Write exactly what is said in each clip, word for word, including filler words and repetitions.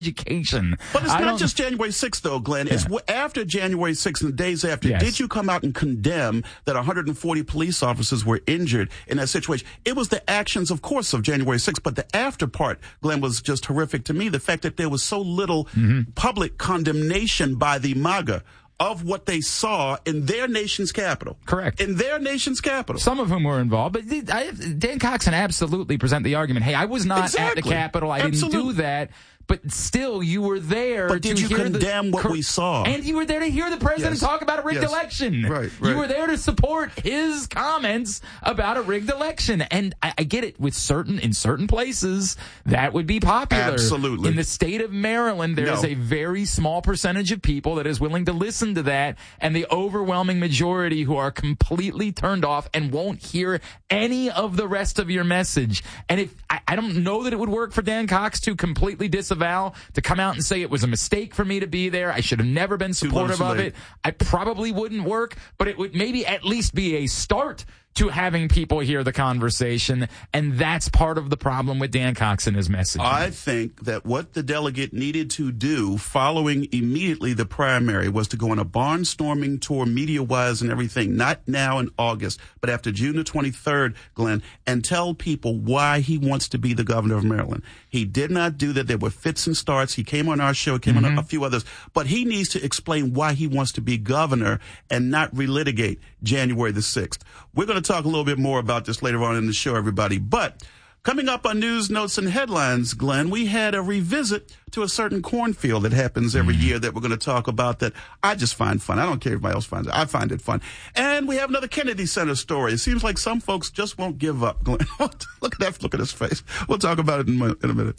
education. But it's I not just January sixth, though, Glenn. Yeah. It's w- after January sixth and the days after. Yes. Did you come out and condemn that one hundred forty police officers were injured in that situation? It was the actions, of course, of January sixth, but the after part, Glenn, was just horrific to me. The fact that there was so little mm-hmm. public condemnation by the MAGA of what they saw in their nation's capital. Correct. In their nation's capital. Some of whom were involved, but I, Dan Cox can absolutely present the argument, hey, I was not exactly. at the Capitol. I Absolutely. didn't do that. But still, you were there but did to you hear condemn the, what we saw? And you were there to hear the president yes. talk about a rigged yes. election. Right, right. You were there to support his comments about a rigged election. And I, I get it, with certain in certain places, that would be popular. Absolutely. In the state of Maryland, there no. is a very small percentage of people that is willing to listen to that, and the overwhelming majority who are completely turned off and won't hear any of the rest of your message. And if I, I don't know that it would work for Dan Cox to completely disavow, to come out and say it was a mistake for me to be there, I should have never been supportive of it. I probably wouldn't work, but it would maybe at least be a start to having people hear the conversation, and that's part of the problem with Dan Cox and his message. I think that what the delegate needed to do following immediately the primary was to go on a barnstorming tour, media-wise and everything, not now in August, but after June the twenty-third, Glenn, and tell people why he wants to be the governor of Maryland. He did not do that. There were fits and starts. He came on our show, came mm-hmm. on a, a few others, but he needs to explain why he wants to be governor and not relitigate January the sixth. We're going to talk a little bit more about this later on in the show, everybody. But coming up on News, Notes, and Headlines, Glenn, we had a revisit to a certain cornfield that happens every year that we're going to talk about that I just find fun. I don't care if anybody else finds it. I find it fun. And we have another Kennedy Center story. It seems like some folks just won't give up, Glenn. Look at that. Look at his face. We'll talk about it in a minute.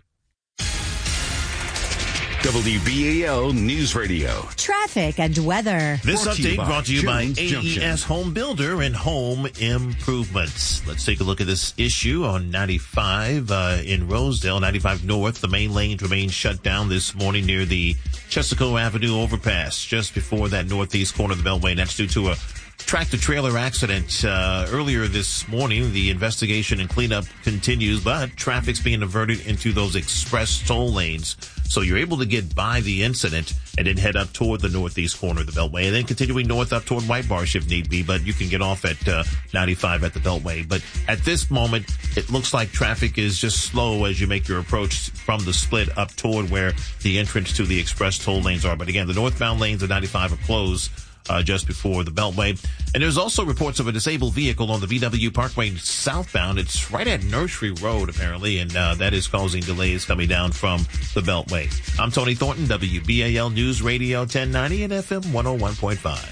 W B A L News Radio. Traffic and weather. This Brought to update you by brought to you by Jones A E Junction. S Home Builder and Home Improvements. Let's take a look at this issue on ninety-five uh, in Rosedale, ninety-five North. The main lanes remain shut down this morning near the Chesapeake Avenue overpass, just before that northeast corner of the Beltway. That's due to a tractor-trailer accident uh, earlier this morning. The investigation and cleanup continues, but traffic's being diverted into those express toll lanes. So you're able to get by the incident and then head up toward the northeast corner of the Beltway, and then continuing north up toward White Marsh if need be, but you can get off at uh, ninety-five at the Beltway. But at this moment, it looks like traffic is just slow as you make your approach from the split up toward where the entrance to the express toll lanes are. But again, the northbound lanes of ninety-five are closed Uh, just before the Beltway. And there's also reports of a disabled vehicle on the V W Parkway southbound. It's right at Nursery Road, apparently, and uh, that is causing delays coming down from the Beltway. I'm Tony Thornton, W B A L News Radio ten ninety and F M one oh one point five.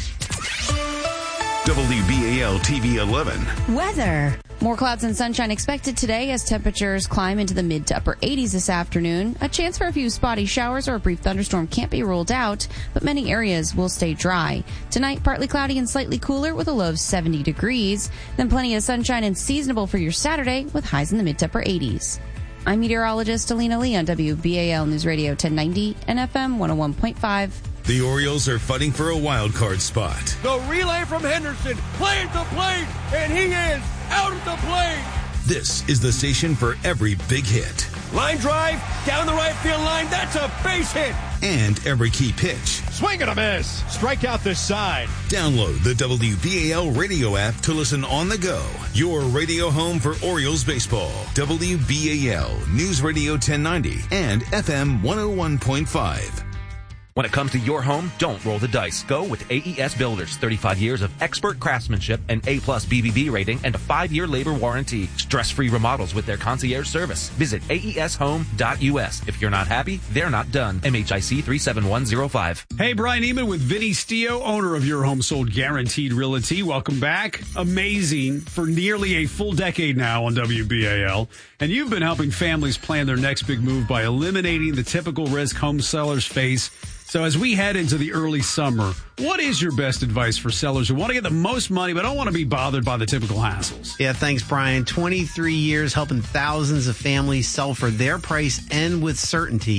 W B A L T V eleven. Weather. More clouds and sunshine expected today as temperatures climb into the mid to upper eighties this afternoon. A chance for a few spotty showers or a brief thunderstorm can't be ruled out, but many areas will stay dry. Tonight, partly cloudy and slightly cooler with a low of seventy degrees. Then plenty of sunshine and seasonable for your Saturday with highs in the mid to upper eighties. I'm meteorologist Alina Lee on W B A L News Radio ten ninety and F M one oh one point five. The Orioles are fighting for a wild card spot. The relay from Henderson, play at the plate, and he is out at the plate. This is the station for every big hit. Line drive, down the right field line, that's a base hit. And every key pitch. Swing and a miss. Strike out this side. Download the W B A L radio app to listen on the go. Your radio home for Orioles baseball. W B A L News Radio ten ninety and F M one oh one point five. When it comes to your home, don't roll the dice. Go with A E S Builders. thirty-five years of expert craftsmanship, an A-plus B B B rating, and a five-year labor warranty. Stress-free remodels with their concierge service. Visit A E S home dot U S. If you're not happy, they're not done. M H I C three seven one zero five. Hey, Brian Eman with Vinny Stio, owner of Your Home Sold Guaranteed Realty. Welcome back. Amazing for nearly a full decade now on W B A L. And you've been helping families plan their next big move by eliminating the typical risk home sellers face. So as we head into the early summer, what is your best advice for sellers who want to get the most money but don't want to be bothered by the typical hassles? Yeah, thanks, Brian. twenty-three years helping thousands of families sell for their price and with certainty.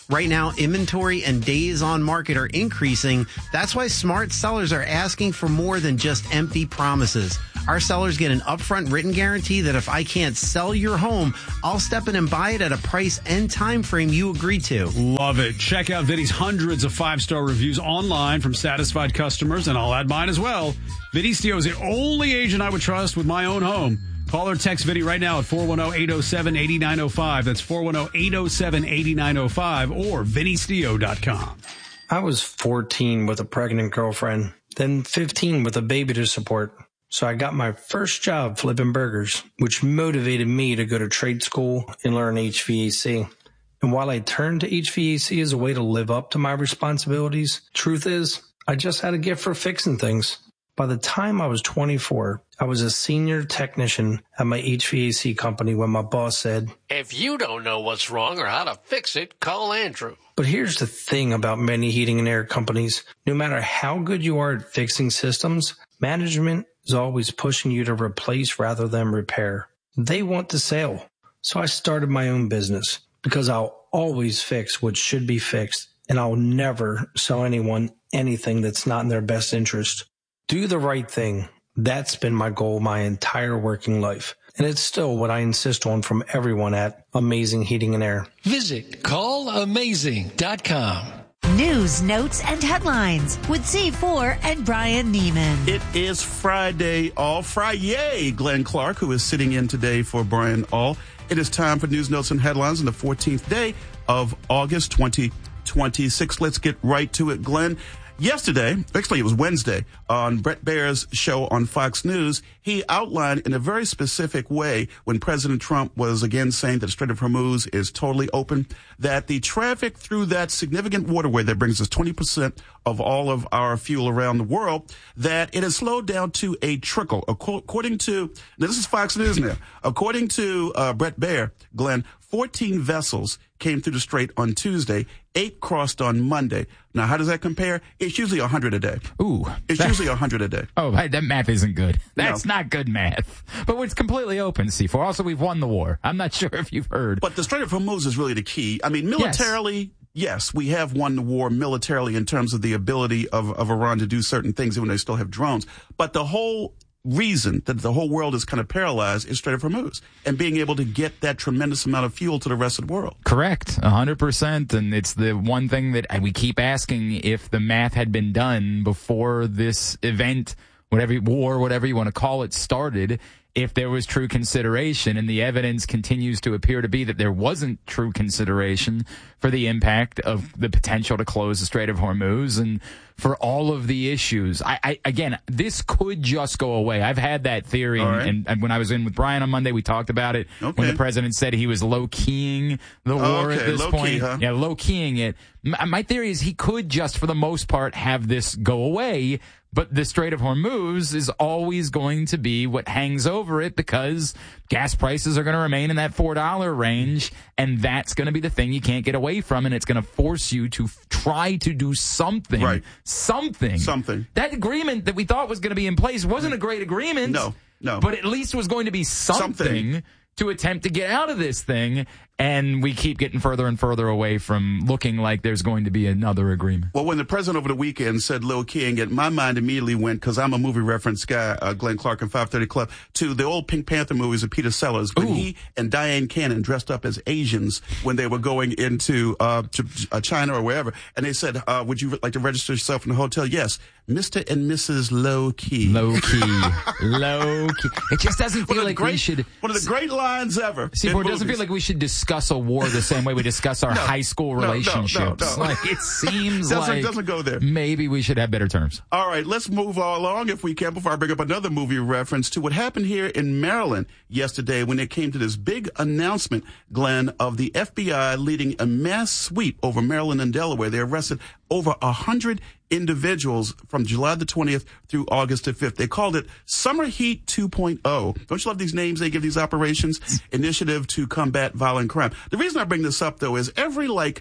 Right now, inventory and days on market are increasing. That's why smart sellers are asking for more than just empty promises. Our sellers get an upfront written guarantee that if I can't sell your home, I'll step in and buy it at a price and time frame you agree to. Love it. Check out Vinny's hundreds of five-star reviews online from satisfied customers, and I'll add mine as well. Vinny Stio is the only agent I would trust with my own home. Call or text Vinny right now at four one zero, eight zero seven, eight nine zero five. That's four one zero, eight zero seven, eight nine zero five or vinny stio dot com. I was fourteen with a pregnant girlfriend, then fifteen with a baby to support. So I got my first job flipping burgers, which motivated me to go to trade school and learn H V A C. And while I turned to H V A C as a way to live up to my responsibilities, truth is, I just had a gift for fixing things. By the time I was twenty-four, I was a senior technician at my H V A C company when my boss said, "If you don't know what's wrong or how to fix it, call Andrew." But here's the thing about many heating and air companies. No matter how good you are at fixing systems, management is always pushing you to replace rather than repair. They want the sale. So I started my own business because I'll always fix what should be fixed, and I'll never sell anyone anything that's not in their best interest. Do the right thing. That's been my goal my entire working life. And it's still what I insist on from everyone at Amazing Heating and Air. Visit call amazing dot com. News, notes, and headlines with C four and Brian Neiman. It is Friday, all Friday. Glenn Clark, who is sitting in today for Brian All. It is time for news, notes, and headlines on the fourteenth day of August twenty twenty-six. Let's get right to it, Glenn. Yesterday, actually it was Wednesday, on Bret Baier's show on Fox News, he outlined in a very specific way when President Trump was again saying that the Strait of Hormuz is totally open, that the traffic through that significant waterway that brings us twenty percent of all of our fuel around the world, that it has slowed down to a trickle. According to, now this is Fox News now, according to uh, Bret Baier, Glenn, fourteen vessels came through the strait on Tuesday, eight crossed on Monday. Now, how does that compare? It's usually one hundred a day. Ooh. It's that, usually one hundred a day. Oh, that math isn't good. That's no. not good math. But it's completely open, C four. Also, we've won the war. I'm not sure if you've heard. But the Strait of Hormuz is really the key. I mean, militarily, yes, yes we have won the war militarily in terms of the ability of, of Iran to do certain things, even though they still have drones. But the whole reason that the whole world is kind of paralyzed is Strait of Hormuz and being able to get that tremendous amount of fuel to the rest of the world. Correct, one hundred percent. And it's the one thing that we keep asking, if the math had been done before this event, whatever war, whatever you want to call it, started, if there was true consideration. And the evidence continues to appear to be that there wasn't true consideration for the impact of the potential to close the Strait of Hormuz and for all of the issues. I, I again, this could just go away. I've had that theory, right. and, and when I was in with Brian on Monday, we talked about it. Okay. When the president said he was low-keying the war oh, okay. at this low point. Key, huh? Yeah, low-keying it. My, my theory is he could just, for the most part, have this go away, but the Strait of Hormuz is always going to be what hangs over it because gas prices are going to remain in that four dollar range, and that's going to be the thing you can't get away from, and it's going to force you to f- try to do something. Right. Something. Something. That agreement that we thought was going to be in place wasn't a great agreement. No, no. But at least was going to be something, something. to attempt to get out of this thing, and we keep getting further and further away from looking like there's going to be another agreement. Well, when the president over the weekend said Lil King, and my mind immediately went, because I'm a movie reference guy, uh, Glenn Clark and five thirty Club, to the old Pink Panther movies of Peter Sellers, when Ooh. he and Diane Cannon dressed up as Asians when they were going into uh, to, uh, China or wherever, and they said, uh, would you like to register yourself in the hotel? Yes. Mister and Missus Low Key. Low Key. Low Key. It just doesn't feel like great, we should... One of the great lines ever. See, it doesn't feel like we should discuss a war the same way we discuss our no, high school relationships. No, no, no, no. Like, it seems doesn't, like doesn't go there. Maybe we should have better terms. All right, let's move along if we can before I bring up another movie reference to what happened here in Maryland yesterday when it came to this big announcement, Glenn, of the F B I leading a mass sweep over Maryland and Delaware. They arrested over a hundred individuals from July the twentieth through August the fifth. They called it Summer Heat two point oh. Don't you love these names they give these operations? Initiative to Combat Violent Crime. The reason I bring this up, though, is every, like,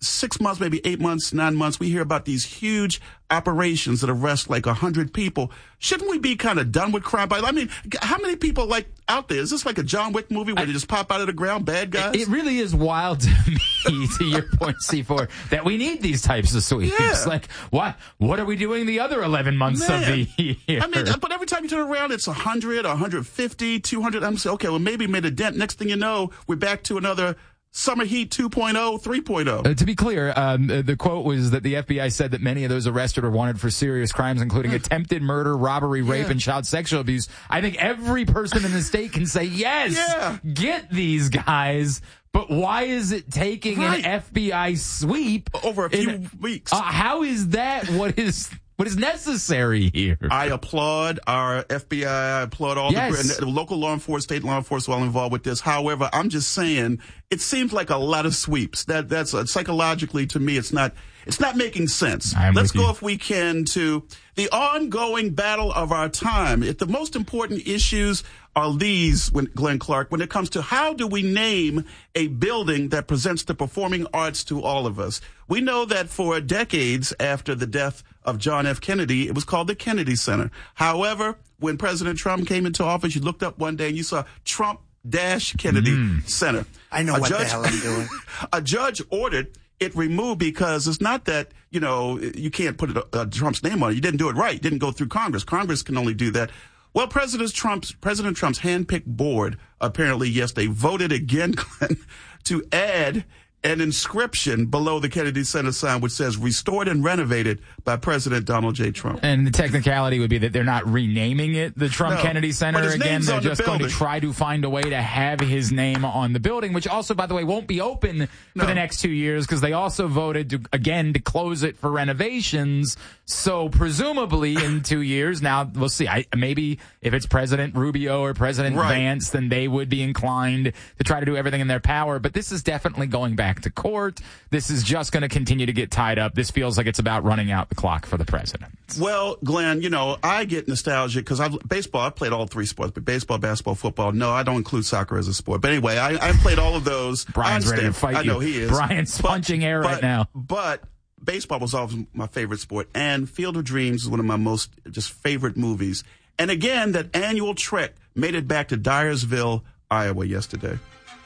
six months, maybe eight months, nine months, we hear about these huge operations that arrest like a hundred people. Shouldn't we be kind of done with crime? I mean, how many people like out there? Is this like a John Wick movie where I, they just pop out of the ground, bad guys? It really is wild to me, to your point, C four, that we need these types of sweeps. Yeah. Like, what? What are we doing the other eleven months Man. of the year? I mean, but every time you turn around, it's one hundred, one hundred fifty, two hundred. I'm saying, okay, well, maybe made a dent. Next thing you know, we're back to another Summer Heat two point oh, three point oh. Uh, to be clear, um, the quote was that the F B I said that many of those arrested are wanted for serious crimes, including attempted murder, robbery, rape, yeah. and child sexual abuse. I think every person in the state can say, yes, yeah. get these guys. But why is it taking right. an F B I sweep over a few in, weeks? Uh, how is that what is... What is necessary here? I applaud our F B I. I applaud all yes. the, the local law enforcement, state law enforcement all involved with this. However, I'm just saying it seems like a lot of sweeps. That that's uh, psychologically to me, it's not it's not making sense. I'm Let's with go you. if we can to the ongoing battle of our time. If the most important issues are these, when, Glenn Clark, when it comes to how do we name a building that presents the performing arts to all of us? We know that for decades after the death of John F. Kennedy, it was called the Kennedy Center. However, when President Trump came into office, you looked up one day and you saw Trump dash Kennedy mm. Center. I know a what judge, the hell I'm doing. A judge ordered it removed because it's not that, you know, you can't put a, a Trump's name on it. You didn't do it right. You didn't go through Congress. Congress can only do that. Well, President Trump's President Trump's handpicked board apparently, yes, they voted again, Glenn, to add an inscription below the Kennedy Center sign which says restored and renovated by President Donald J. Trump. And the technicality would be that they're not renaming it the Trump No, Kennedy Center but his again. name's They're on the just going to building. try to find a way to have his name on the building, which also, by the way, won't be open for No. the next two years because they also voted to, again, to close it for renovations. So presumably in two years, now we'll see. I, maybe if it's President Rubio or President Right. Vance, then they would be inclined to try to do everything in their power. But this is definitely going back to court. This is just going to continue to get tied up. This feels like it's about running out the clock for the president. Well, Glenn, you know, I get nostalgic because I've baseball, I've played all three sports, but baseball, basketball, football. No, I don't include soccer as a sport. But anyway, I, I've played all of those. Brian's I ready to fight I know you. he is. Brian's But- punching air but- right now. But baseball was always my favorite sport, and Field of Dreams is one of my most just favorite movies. And again, that annual trek made it back to Dyersville, Iowa yesterday.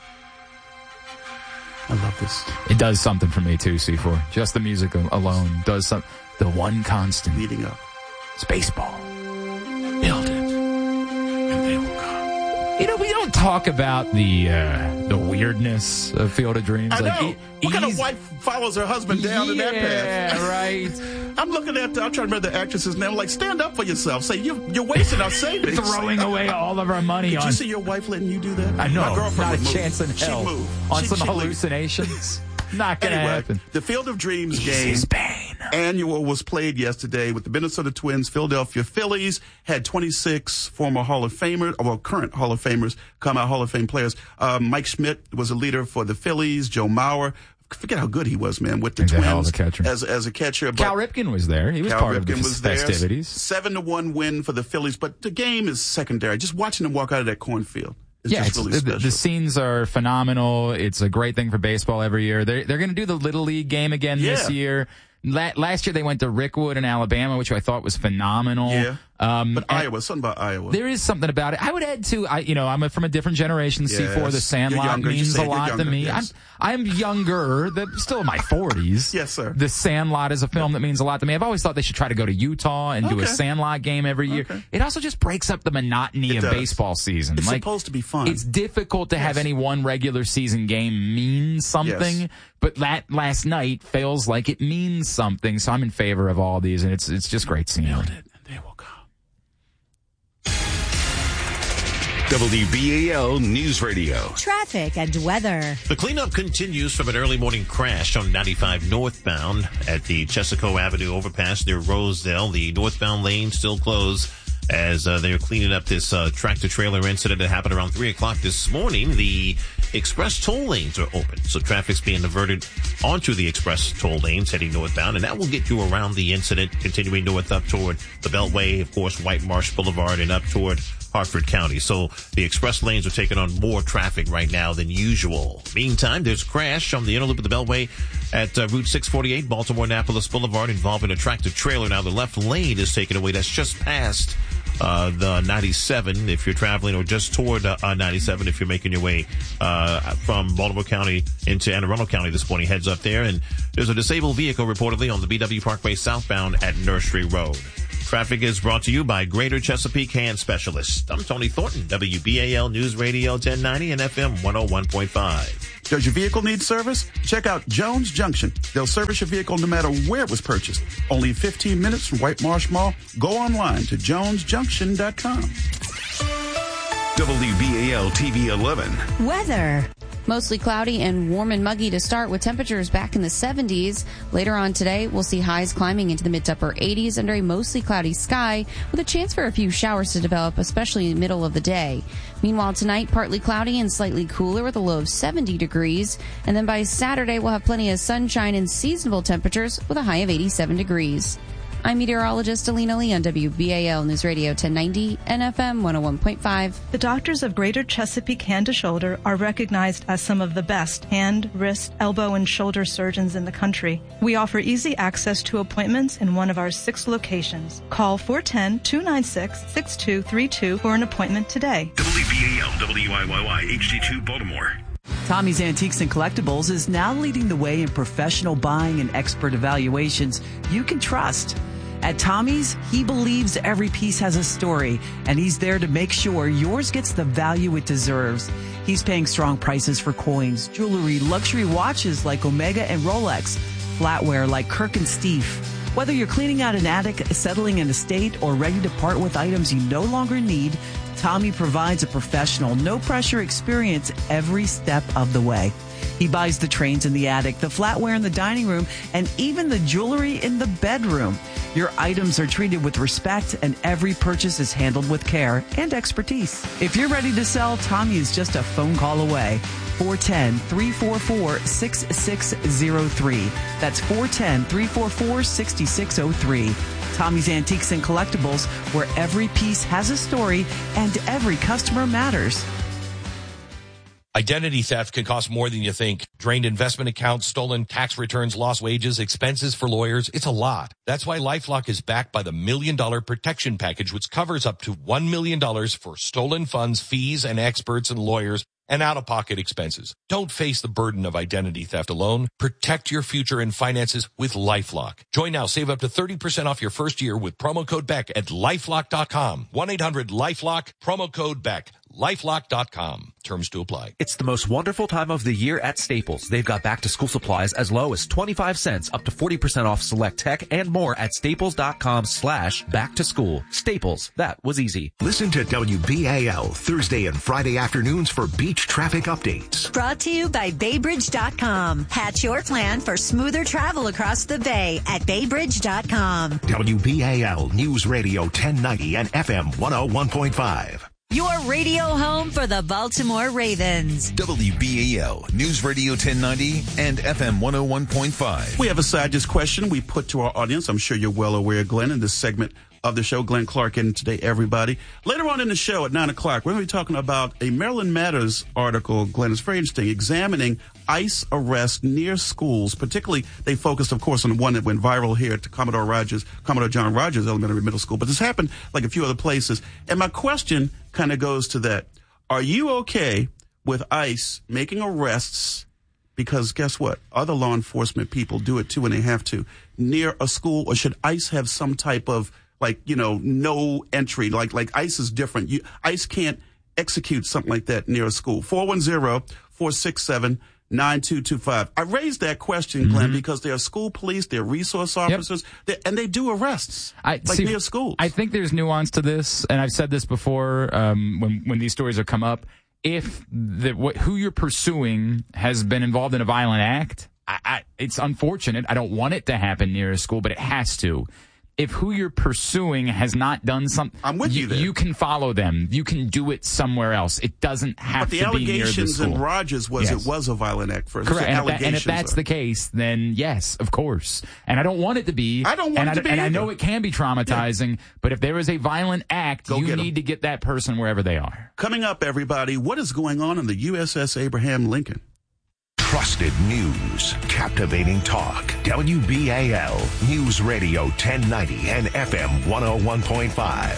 I love this. It does something for me too, C four. Just the music alone does something. The one constant Leading up. is baseball. Build it, and they will come. You know, we don't talk about the uh, the weirdness of Field of Dreams. I like, know. e- what kind of easy- wife follows her husband down yeah, in that path? right. I'm looking at the, I'm trying to remember the actress's name. I'm like, stand up for yourself. Say, you, you're wasting our savings. Throwing away all of our money Did on. you see your wife letting you do that? I know. My girlfriend Not a would move. chance in hell. She'd move. On She- some she'd leave. hallucinations. Not gonna Anyway, happen. the Field of Dreams Easy game as pain. annual was played yesterday with the Minnesota Twins. Philadelphia Phillies had twenty-six former Hall of Famers, well, current Hall of Famers, come out Hall of Fame players. Uh, Mike Schmidt was a leader for the Phillies. Joe Mauer. Forget how good he was, man, with the He's a Twins hell of a catcher. as as a catcher. But Cal Ripken was there. He was Cal part Ripken of the was there. festivities. Seven to one win for the Phillies, but the game is secondary. Just watching them walk out of that cornfield is Yeah, just it's, really the, special. the scenes are phenomenal. It's a great thing for baseball every year. They're, they're going to do the Little League game again Yeah. this year. La- last year they went to Rickwood in Alabama, which I thought was phenomenal. Yeah. Um, but and Iowa, something about Iowa. there is something about it. I would add to, I, you know, I'm a, from a different generation. C four, Yes. The Sandlot You're younger. You means said a you're lot younger, to me. yes. I'm, I'm younger, the, still in my forties. Yes, sir. The Sandlot is a film that means a lot to me. I've always thought they should try to go to Utah and do a Okay. Sandlot game every year. Okay. It also just breaks up the monotony It of does. baseball season. It's like, supposed to be fun. It's difficult to have Yes. any one regular season game mean something, Yes. but that last night feels like it means something. So I'm in favor of all these, and it's it's just great seeing it. They will come. W B A L News Radio. Traffic and weather. The cleanup continues from an early morning crash on ninety-five northbound at the Chesapeake Avenue overpass near Rosedale. The northbound lane still closed as uh, they're cleaning up this uh, tractor-trailer incident that happened around three o'clock this morning. The express toll lanes are open, so traffic's being diverted onto the express toll lanes heading northbound, and that will get you around the incident, continuing north up toward the Beltway, of course, White Marsh Boulevard, and up toward Hartford County. So the express lanes are taking on more traffic right now than usual. Meantime, there's a crash on the inner loop of the Beltway at uh, Route six forty-eight, Baltimore-Annapolis Boulevard, involving a tractor trailer. Now the left lane is taken away. That's just past uh the ninety-seven if you're traveling, or just toward uh, ninety-seven if you're making your way uh from Baltimore County into Anne Arundel County this morning. Heads up there. And there's a disabled vehicle reportedly on the B W Parkway southbound at Nursery Road. Traffic is brought to you by Greater Chesapeake Hand Specialist. I'm Tony Thornton, W B A L News Radio ten ninety and F M one oh one point five. Does your vehicle need service? Check out Jones Junction. They'll service your vehicle no matter where it was purchased. Only fifteen minutes from White Marsh Mall. Go online to jones junction dot com. W B A L T V eleven. Weather. Mostly cloudy and warm and muggy to start, with temperatures back in the seventies. Later on today, we'll see highs climbing into the mid to upper eighties under a mostly cloudy sky, with a chance for a few showers to develop, especially in the middle of the day. Meanwhile, tonight, partly cloudy and slightly cooler with a low of seventy degrees. And then by Saturday, we'll have plenty of sunshine and seasonable temperatures with a high of eighty-seven degrees. I'm meteorologist Alina Lee on W B A L News Radio ten ninety and F M one oh one point five. The doctors of Greater Chesapeake Hand to Shoulder are recognized as some of the best hand, wrist, elbow, and shoulder surgeons in the country. We offer easy access to appointments in one of our six locations. Call four one zero, two nine six, six two three two for an appointment today. W B A L W I Y Y H D two Baltimore. Tommy's Antiques and Collectibles is now leading the way in professional buying and expert evaluations you can trust. At Tommy's, he believes every piece has a story, and he's there to make sure yours gets the value it deserves. He's paying strong prices for coins, jewelry, luxury watches like Omega and Rolex, flatware like Kirk and Steve. Whether you're cleaning out an attic, settling an estate, or ready to part with items you no longer need, Tommy provides a professional, no-pressure experience every step of the way. He buys the trains in the attic, the flatware in the dining room, and even the jewelry in the bedroom. Your items are treated with respect, and every purchase is handled with care and expertise. If you're ready to sell, Tommy is just a phone call away. four one zero, three four four, six six zero three. That's four one zero, three four four, six six zero three. Tommy's Antiques and Collectibles, where every piece has a story and every customer matters. Identity theft can cost more than you think. Drained investment accounts, stolen tax returns, lost wages, expenses for lawyers. It's a lot. That's why LifeLock is backed by the Million Dollar Protection Package, which covers up to one million dollars for stolen funds, fees, and experts and lawyers, and out-of-pocket expenses. Don't face the burden of identity theft alone. Protect your future and finances with LifeLock. Join now. Save up to thirty percent off your first year with promo code Beck at lifelock dot com. one eight hundred lifelock, promo code Beck. lifelock dot com. Terms to apply. It's the most wonderful time of the year at Staples. They've got back-to-school supplies as low as twenty-five cents, up to forty percent off select tech, and more at staples dot com slash back to school. Staples. That was easy. Listen to W B A L Thursday and Friday afternoons for beach traffic updates. Brought to you by Bay Bridge dot com. Hatch your plan for smoother travel across the bay at Bay Bridge dot com. W B A L News Radio ten ninety and F M one oh one point five. Your radio home for the Baltimore Ravens. W B A L News Radio ten ninety and F M one oh one point five. We have a side dish question we put to our audience. I'm sure you're well aware, Glenn, in this segment of the show. Glenn Clark in today, everybody. Later on in the show at nine o'clock, we're going to be talking about a Maryland Matters article, Glenn. It's very interesting, examining ICE arrests near schools. Particularly, they focused, of course, on the one that went viral here at Commodore Rogers, Commodore John Rogers Elementary Middle School. But this happened like a few other places. And my question kind of goes to that. Are you okay with ICE making arrests? Because guess what? Other law enforcement people do it too, and they have to, near a school. Or should ICE have some type of, like, you know, no entry? Like, like ICE is different. You, ICE can't execute something like that near a school. four one zero, four six seven, nine two two five. I raised that question, Glenn, mm-hmm. because there are school police, there are resource officers, yep. and they do arrests, I, like see, near schools. I think there's nuance to this, and I've said this before um, when, when these stories have come up. If the, wh- who you're pursuing has been involved in a violent act, I, I, it's unfortunate. I don't want it to happen near a school, but it has to. if who you're pursuing has not done something, I'm with you there. You can follow them. You can do it somewhere else. It doesn't have but the to be near the allegations school. in Rogers was Yes. it was a violent act first. Correct. And if, that, and if Allegations that's are- the case, then yes, of course. And I don't want it to be. I don't want and it I, to be And I either. know it can be traumatizing, yeah. but if there is a violent act, Go you get 'em. need to get that person wherever they are. Coming up, everybody, what is going on in the U S S Abraham Lincoln? Trusted news, captivating talk. W B A L News Radio ten ninety and F M one oh one point five.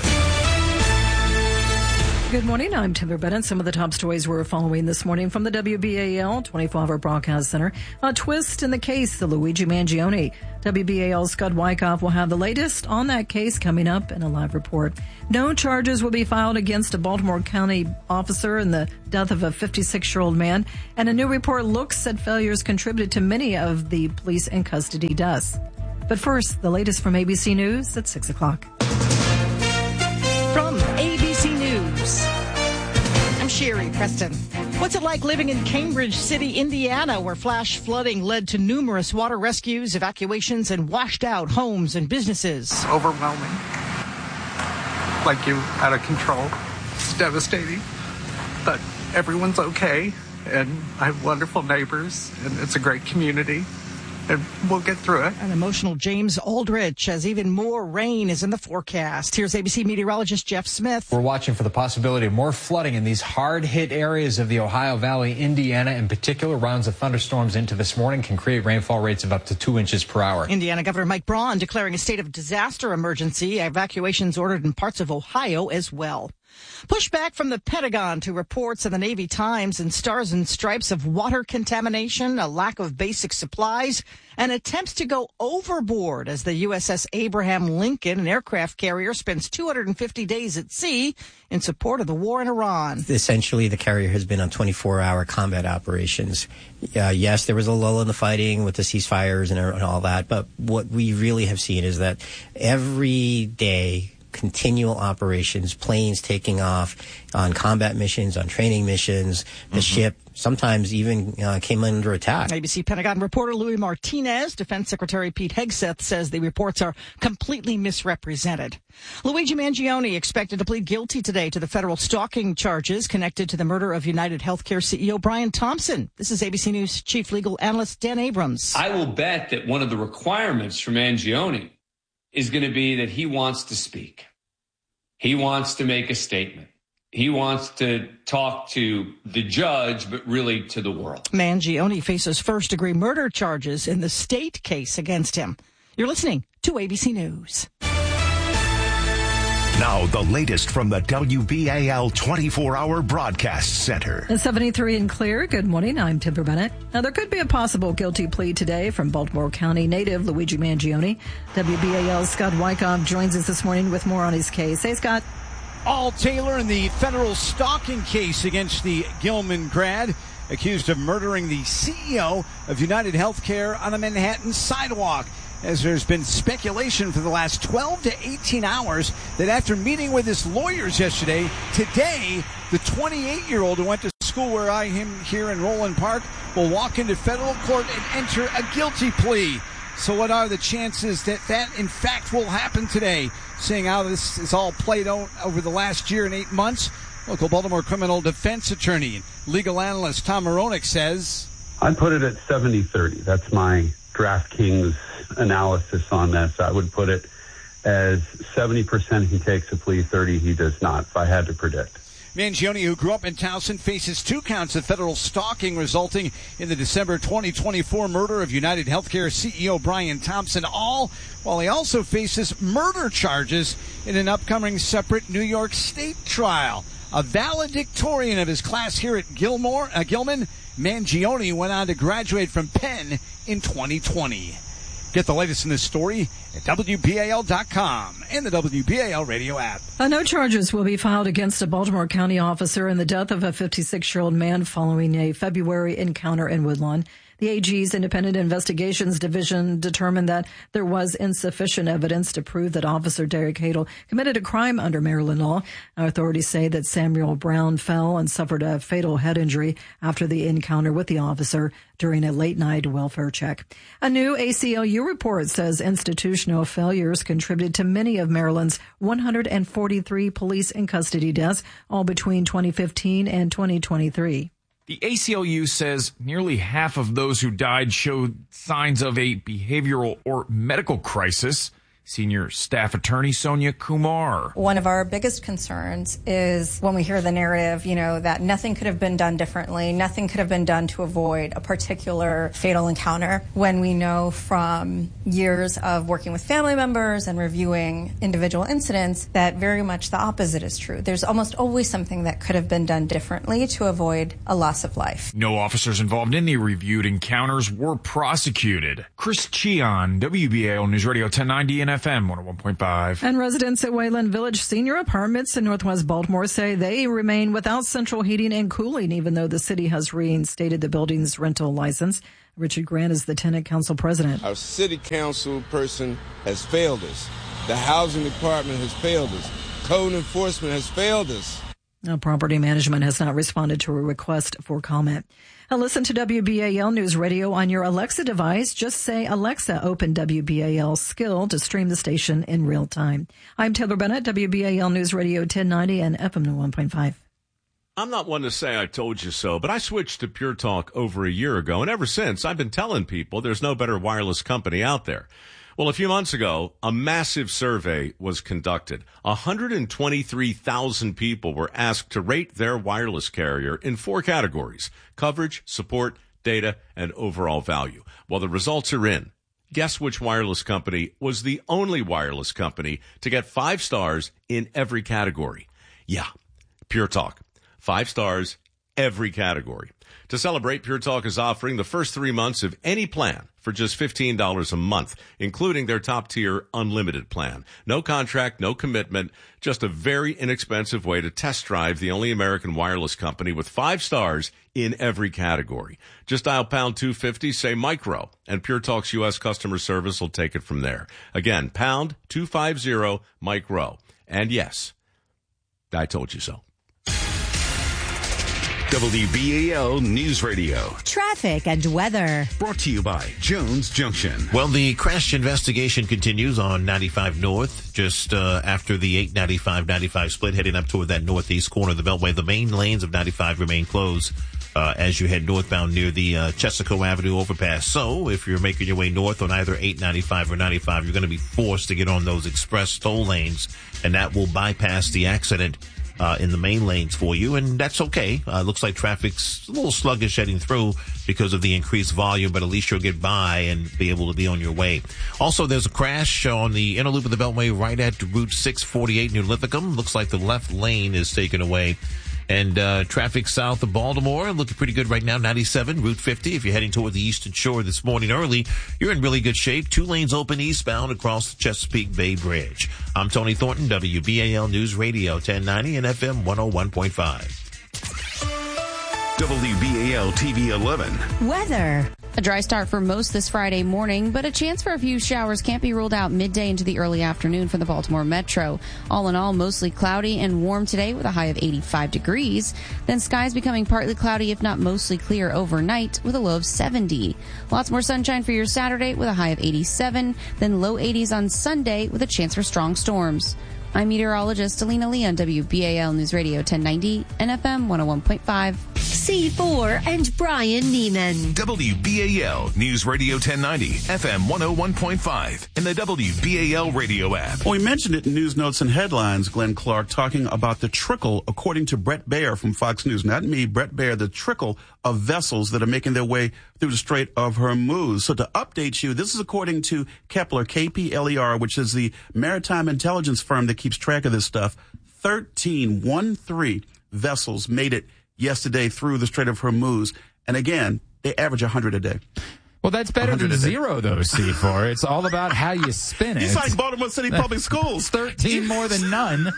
Good morning. I'm Timber Bennett. Some of the top stories we're following this morning from the W B A L twenty-four hour Broadcast Center. A twist in the case, the Luigi Mangione. W B A L's Scott Wyckoff will have the latest on that case coming up in a live report. No charges will be filed against a Baltimore County officer in the death of a fifty-six-year-old man. And a new report looks at failures contributed to many of the police in custody deaths. But first, the latest from A B C News at six o'clock. From A B C News, I'm Sherry Preston. What's it like living in Cambridge City, Indiana, where flash flooding led to numerous water rescues, evacuations, and washed out homes and businesses? Overwhelming. Like you out of control. It's devastating. But everyone's okay, and I have wonderful neighbors, and it's a great community. And we'll get through it. An emotional James Aldrich, as even more rain is in the forecast. Here's A B C meteorologist Jeff Smith. We're watching for the possibility of more flooding in these hard-hit areas of the Ohio Valley, Indiana. In particular, rounds of thunderstorms into this morning can create rainfall rates of up to two inches per hour. Indiana Governor Mike Braun declaring a state of disaster emergency. Evacuations ordered in parts of Ohio as well. Pushback from the Pentagon to reports in the Navy Times and Stars and Stripes of water contamination, a lack of basic supplies, and attempts to go overboard as the U S S Abraham Lincoln, an aircraft carrier, spends two hundred fifty days at sea in support of the war in Iran. Essentially, the carrier has been on twenty-four hour combat operations. Uh, yes, there was a lull in the fighting with the ceasefires and, and all that, but what we really have seen is that every day, continual operations, planes taking off on combat missions, on training missions. The mm-hmm. ship sometimes even uh, came under attack. A B C Pentagon reporter Louis Martinez, Defense Secretary Pete Hegseth says the reports are completely misrepresented. Luigi Mangione expected to plead guilty today to the federal stalking charges connected to the murder of United Healthcare C E O Brian Thompson. This is A B C News Chief Legal Analyst Dan Abrams. I will bet that one of the requirements for Mangione is going to be that he wants to speak. He wants to make a statement. He wants to talk to the judge, but really to the world. Mangione faces first-degree murder charges in the state case against him. You're listening to A B C News. Now, the latest from the W B A L twenty-four hour Broadcast Center. At seventy-three and clear, good morning. I'm Timber Bennett. Now, there could be a possible guilty plea today from Baltimore County native Luigi Mangione. W B A L's Scott Wyckoff joins us this morning with more on his case. Hey, Scott. Al Taylor in the federal stalking case against the Gilman grad, accused of murdering the C E O of United Healthcare on a Manhattan sidewalk. As there's been speculation for the last twelve to eighteen hours that after meeting with his lawyers yesterday, today, the twenty-eight-year-old who went to school where I am here in Roland Park will walk into federal court and enter a guilty plea. So what are the chances that that, in fact, will happen today? Seeing how this is all played out over the last year and eight months, local Baltimore criminal defense attorney and legal analyst Tom Moronic says, I'd put it at seventy thirty. That's my DraftKings analysis on this. I would put it as seventy percent he takes a plea, thirty he does not, if I had to predict. Mangione, who grew up in Towson, faces two counts of federal stalking resulting in the December twenty twenty-four murder of United Healthcare C E O Brian Thompson, all while he also faces murder charges in an upcoming separate New York State trial. A valedictorian of his class here at Gilmore, uh, Gilman, Mangione went on to graduate from Penn in twenty twenty. Get the latest in this story at W B A L dot com and the W B A L radio app. Uh, no charges will be filed against a Baltimore County officer in the death of a fifty-six-year-old man following a February encounter in Woodlawn. The A G's Independent Investigations Division determined that there was insufficient evidence to prove that Officer Derek Hadel committed a crime under Maryland law. Authorities say that Samuel Brown fell and suffered a fatal head injury after the encounter with the officer during a late-night welfare check. A new A C L U report says institutional failures contributed to many of Maryland's one hundred forty-three police in custody deaths, all between twenty fifteen and twenty twenty-three. The A C L U says nearly half of those who died showed signs of a behavioral or medical crisis. Senior Staff Attorney Sonia Kumar. One of our biggest concerns is when we hear the narrative, you know, that nothing could have been done differently, nothing could have been done to avoid a particular fatal encounter, when we know from years of working with family members and reviewing individual incidents that very much the opposite is true. There's almost always something that could have been done differently to avoid a loss of life. No officers involved in the reviewed encounters were prosecuted. Chris Cheon, W B A L News Radio ten ninety and F M one oh one point five. And residents at Wayland Village Senior Apartments in Northwest Baltimore say they remain without central heating and cooling, even though the city has reinstated the building's rental license. Richard Grant is the tenant council president. Our city council person has failed us. The housing department has failed us. Code enforcement has failed us. Now, property management has not responded to a request for comment. Now listen to W B A L News Radio on your Alexa device. Just say, Alexa, open W B A L skill to stream the station in real time. I'm Taylor Bennett, W B A L News Radio ten ninety and F M one point five. I'm not one to say I told you so, but I switched to Pure Talk over a year ago, and ever since I've been telling people there's no better wireless company out there. Well, a few months ago, a massive survey was conducted. one hundred twenty-three thousand people were asked to rate their wireless carrier in four categories: coverage, support, data, and overall value. Well, the results are in. Guess which wireless company was the only wireless company to get five stars in every category? Yeah, Pure Talk. Five stars, every category. To celebrate, Pure Talk is offering the first three months of any plan for just fifteen dollars a month, including their top-tier unlimited plan. No contract, no commitment, just a very inexpensive way to test drive the only American wireless company with five stars in every category. Just dial pound two fifty, say micro, and Pure Talk's U S customer service will take it from there. Again, pound two fifty, micro. And yes, I told you so. W B A L News Radio. Traffic and weather. Brought to you by Jones Junction. Well, the crash investigation continues on ninety-five North, just uh, after the eight ninety-five ninety-five split, heading up toward that northeast corner of the Beltway. The main lanes of ninety-five remain closed uh, as you head northbound near the uh, Chesapeake Avenue overpass. So if you're making your way north on either eight ninety-five or ninety-five, you're going to be forced to get on those express toll lanes, and that will bypass the accident Uh, in the main lanes for you, and that's okay. Uh, looks like traffic's a little sluggish heading through because of the increased volume, but at least you'll get by and be able to be on your way. Also, there's a crash on the inner loop of the Beltway right at Route six forty-eight near Linthicum. Looks like the left lane is taken away. And uh traffic south of Baltimore looking pretty good right now. ninety-seven, Route fifty. If you're heading toward the Eastern Shore this morning early, you're in really good shape. Two lanes open eastbound across the Chesapeake Bay Bridge. I'm Tony Thornton, W B A L News Radio ten ninety and F M one oh one point five. W B A L T V eleven. Weather. A dry start for most this Friday morning, but a chance for a few showers can't be ruled out midday into the early afternoon for the Baltimore Metro. All in all, mostly cloudy and warm today with a high of eighty-five degrees. Then skies becoming partly cloudy, if not mostly clear overnight with a low of seventy. Lots more sunshine for your Saturday with a high of eighty-seven, then low eighties on Sunday with a chance for strong storms. I'm meteorologist Alina Lee on W B A L News Radio ten ninety and F M one oh one point five. C four and Brian Neiman. W B A L News Radio ten ninety, F M one oh one point five, and the W B A L radio app. Well, we mentioned it in news notes and headlines, Glenn Clark, talking about the trickle, according to Brett Baer from Fox News. Not me, Brett Baer, the trickle of vessels that are making their way through the Strait of Hormuz. So to update you, this is according to Kepler, K P L E R, which is the maritime intelligence firm that keeps track of this stuff. thirteen, one, three vessels made it yesterday through the Strait of Hormuz. And again, they average one hundred a day. Well, that's better than zero, though, C four. It's all about how you spin it. It's like Baltimore City Public Schools. thirteen more than none.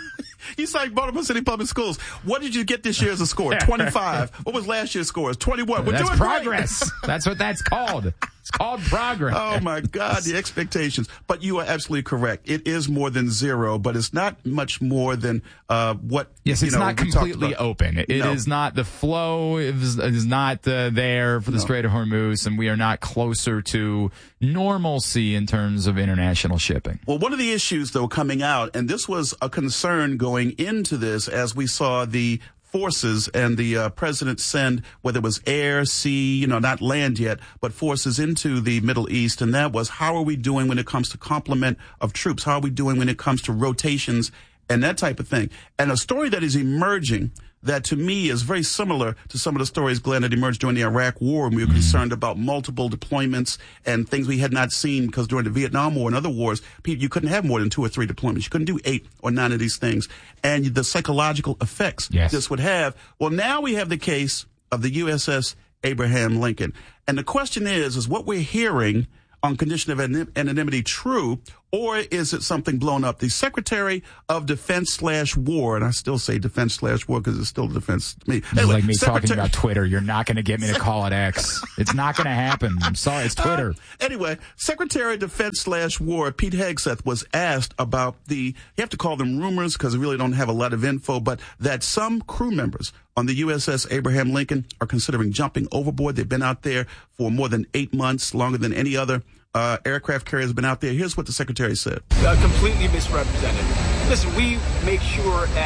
You cite Baltimore City Public Schools. What did you get this year as a score? twenty-five. What was last year's scores? twenty-one. We're that's doing progress. That's what that's called. It's called progress. Oh, my God, the expectations. But you are absolutely correct. It is more than zero, but it's not much more than uh, what, Yes, you it's know, not we talked completely about. open. It No. is not, the flow is, is not uh, there for the No. Strait of Hormuz, and we are not closer to normalcy in terms of international shipping. Well, one of the issues, though, coming out, and this was a concern going into this as we saw the forces and the uh, president send, whether it was air, sea, you know, not land yet, but forces into the Middle East. And that was, how are we doing when it comes to complement of troops? How are we doing when it comes to rotations and that type of thing? And a story that is emerging that to me is very similar to some of the stories, Glenn, that emerged during the Iraq War, and we were concerned about multiple deployments and things we had not seen, because during the Vietnam War and other wars, people, you couldn't have more than two or three deployments. You couldn't do eight or nine of these things. And the psychological effects yes. this would have. Well, now we have the case of the U S S Abraham Lincoln. And the question is, is what we're hearing on condition of anonymity true, or is it something blown up? The Secretary of Defense slash War, and I still say defense slash war because it's still defense to me. It's anyway, like me Secretary- talking about Twitter. You're not going to get me to call it X. It's not going to happen. I'm sorry. It's Twitter. Uh, anyway, Secretary of Defense slash War, Pete Hegseth, was asked about the, you have to call them rumors because we really don't have a lot of info, but that some crew members on the U S S Abraham Lincoln are considering jumping overboard. They've been out there for more than eight months, longer than any other uh, aircraft carrier has been out there. Here's what the Secretary said. Uh, completely misrepresented. Listen, we make sure that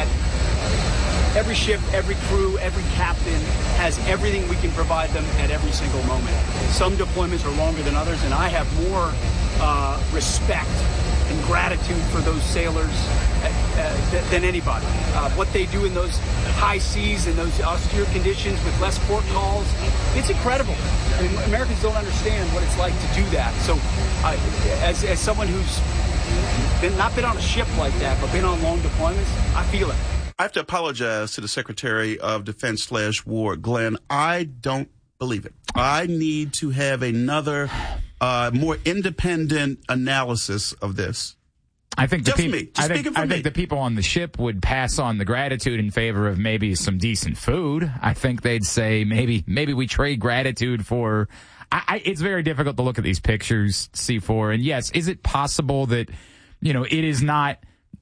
every ship, every crew, every captain has everything we can provide them at every single moment. Some deployments are longer than others, and I have more uh, respect and gratitude for those sailors uh, uh, th- than anybody. Uh, what they do in those high seas and those austere conditions with less port calls, it's incredible. I mean, Americans don't understand what it's like to do that. So uh, as, as someone who's been, not been on a ship like that, but been on long deployments, I feel it. I have to apologize to the Secretary of Defense slash War, Glenn. I don't believe it. I need to have another uh, more independent analysis of this. I think the Just peop- me. Just I think, speaking for I me. think the people on the ship would pass on the gratitude in favor of maybe some decent food. I think they'd say maybe maybe we trade gratitude for. I, I, it's very difficult to look at these pictures, C four, and yes, is it possible that you know it is not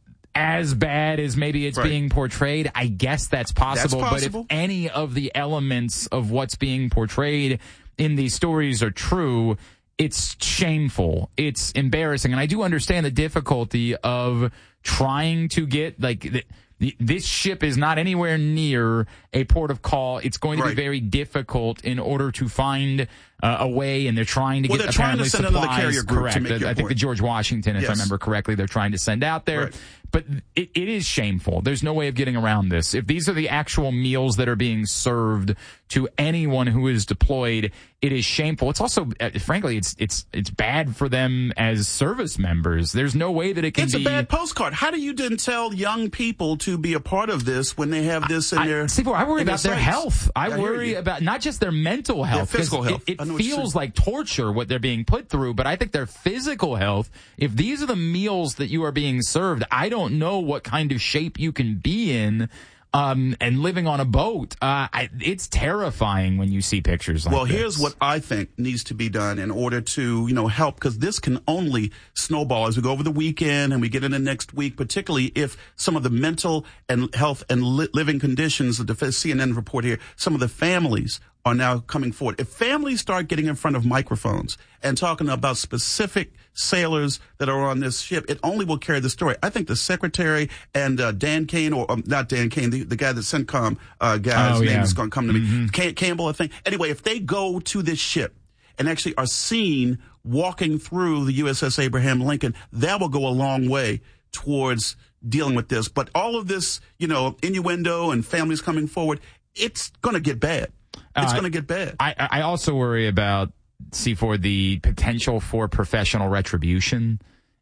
as bad as maybe it's Right. being portrayed? I guess that's possible, That's possible. But if any of the elements of what's being portrayed in these stories are true, it's shameful. It's embarrassing. And I do understand the difficulty of trying to get, like, th- this ship is not anywhere near a port of call. It's going to Right. be very difficult in order to find uh, a way, and they're trying to Well, get they're trying to apparently send supplies. another carrier group to Correct. make your I think point. the George Washington, if Yes. I remember correctly, they're trying to send out there. Right. But it, it is shameful. There's no way of getting around this. If these are the actual meals that are being served to anyone who is deployed, it is shameful. It's also, uh, frankly, it's it's it's bad for them as service members. There's no way that it can It's be. a bad postcard. How do you then tell young people to be a part of this when they have this in I, their see, I worry in about their sights? health. I I hear worry you. about not just their mental health, 'cause physical health. It, I it know what you're feels saying. like torture what they're being put through, but I think their physical health. If these are the meals that you are being served, I don't know what kind of shape you can be in. Um, and living on a boat, uh, I, it's terrifying when you see pictures like Well, this. here's what I think needs to be done in order to, you know, help, because this can only snowball as we go over the weekend and we get into next week, particularly if some of the mental and health and li- living conditions, the C N N report here, some of the families are now coming forward. If families start getting in front of microphones and talking about specific sailors that are on this ship, it only will carry the story. I think the secretary and uh, Dan Kane, or um, not Dan Kane, the, the guy that CENTCOM uh, guy's Oh, name yeah. is going to come to Mm-hmm. me, Cam- Campbell, I think. Anyway, if they go to this ship and actually are seen walking through the U S S Abraham Lincoln, that will go a long way towards dealing with this. But all of this, you know, innuendo and families coming forward, it's going to get bad. It's Uh, going to get bad. I, I also worry about, C four, the potential for professional retribution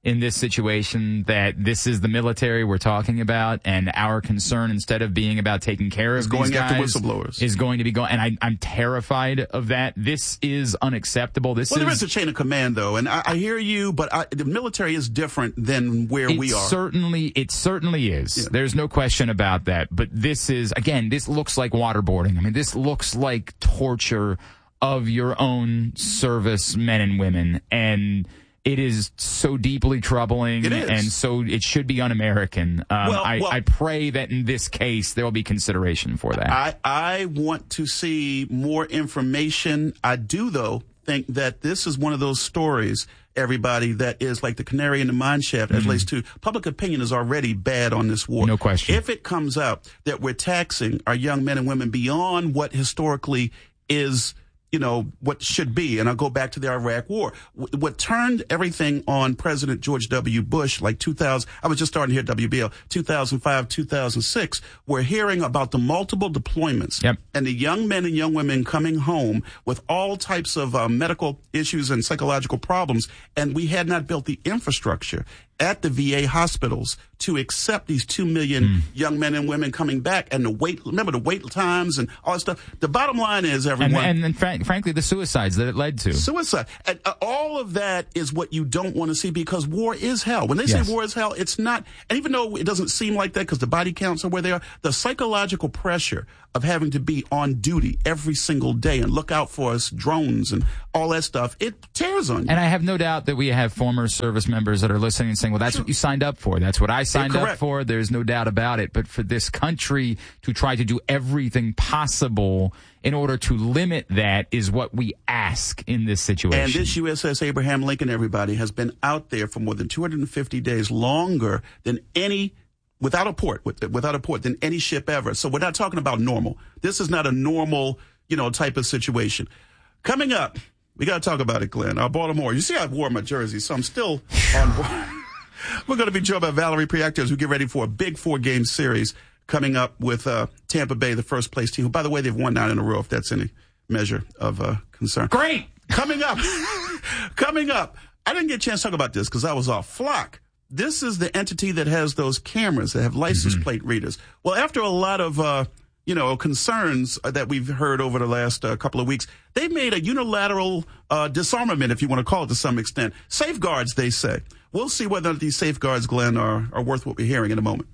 in this situation that this is the military we're talking about, and our concern, instead of being about taking care of going these guys, after whistleblowers, is going to be going. And I, I'm terrified of that. This is unacceptable. This well, is, there is a chain of command, though, and I, I hear you, but I, the military is different than where it we are. Certainly, it certainly is. Yeah. There's no question about that. But this is, again, this looks like waterboarding. I mean, this looks like torture of your own service men and women, and it is so deeply troubling, it is. and so it should be un-American. Um, well, I, well, I pray that in this case there will be consideration for that. I, I want to see more information. I do, though, think that this is one of those stories, everybody, that is like the canary in the mine shaft as Mm-hmm. relates to public opinion is already bad on this war. No question. If it comes out that we're taxing our young men and women beyond what historically is, you know, what should be, and I'll go back to the Iraq War. What turned everything on President George W. Bush, like two thousand, I was just starting to hear W B L, two thousand five, two thousand six, we're hearing about the multiple deployments yep. and the young men and young women coming home with all types of uh, medical issues and psychological problems, and we had not built the infrastructure at the V A hospitals to accept these two million mm. young men and women coming back, and the wait, remember the wait times and all that stuff. The bottom line is, everyone. And, and, and fr- frankly, the suicides that it led to. Suicide. And uh, all of that is what you don't want to see, because war is hell. When they yes. say war is hell, it's not. And even though it doesn't seem like that because the body counts are where they are, the psychological pressure of having to be on duty every single day and look out for us, drones and all that stuff, it tears on you. And I have no doubt that we have former service members that are listening and saying, well, that's what you signed up for. That's what I signed up for. There's no doubt about it. But for this country to try to do everything possible in order to limit that is what we ask in this situation. And this U S S Abraham Lincoln, everybody, has been out there for more than two hundred fifty days, longer than any without a port, without a port, than any ship ever. So we're not talking about normal. This is not a normal, you know, type of situation. Coming up, we got to talk about it, Glenn. Our Baltimore. You see, I wore my jersey, so I'm still on board. We're going to be joined by Valerie Priactos, who get ready for a big four-game series coming up with uh, Tampa Bay, the first place team. Who, by the way, they've won nine in a row, if that's any measure of uh, concern. Great. Coming up, coming up. I didn't get a chance to talk about this because I was off. Flock. This is the entity that has those cameras that have license mm-hmm. plate readers. Well, after a lot of, uh, you know, concerns that we've heard over the last uh, couple of weeks, they've made a unilateral uh, disarmament, if you want to call it to some extent. Safeguards, they say. We'll see whether these safeguards, Glenn, are, are worth what we're hearing in a moment.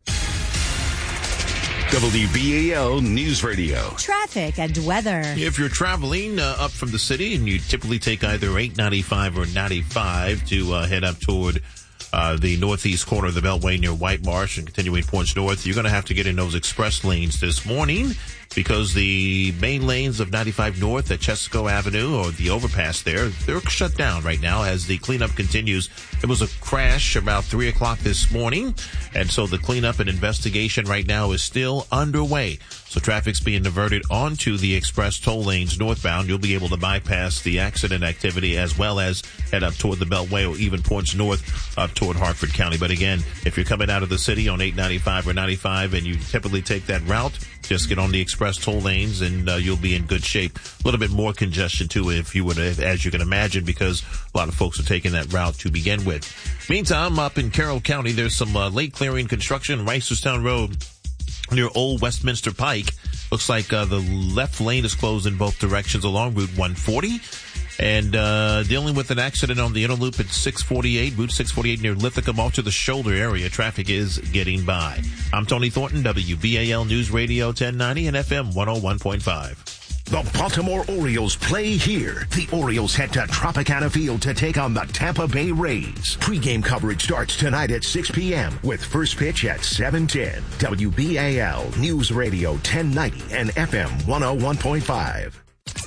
W B A L News Radio. Traffic and weather. If you're traveling uh, up from the city and you typically take either eight ninety-five or ninety-five to uh, head up toward uh, the northeast corner of the Beltway near White Marsh and continuing points north, you're going to have to get in those express lanes this morning because the main lanes of ninety-five North at Chesapeake Avenue, or the overpass there, they're shut down right now as the cleanup continues. There was a crash about three o'clock this morning, and so the cleanup and investigation right now is still underway. So traffic's being diverted onto the express toll lanes northbound. You'll be able to bypass the accident activity as well as head up toward the Beltway or even points north up toward Hartford County. But again, if you're coming out of the city on eight ninety-five or ninety-five and you typically take that route, just get on the express toll lanes and uh, you'll be in good shape. A little bit more congestion too, if you would, as you can imagine, because a lot of folks are taking that route to begin with. Meantime, up in Carroll County, there's some uh, late clearing construction, Reisterstown Road near Old Westminster Pike. Looks like uh, the left lane is closed in both directions along Route one forty. And uh dealing with an accident on the inner loop at six forty-eight, Route six forty-eight near Lithicum off to the shoulder area. Traffic is getting by. I'm Tony Thornton, W B A L News Radio ten ninety and F M one oh one point five. The Baltimore Orioles play here. The Orioles head to Tropicana Field to take on the Tampa Bay Rays. Pre-game coverage starts tonight at six p.m. with first pitch at seven ten. W B A L News Radio ten ninety and F M one oh one point five.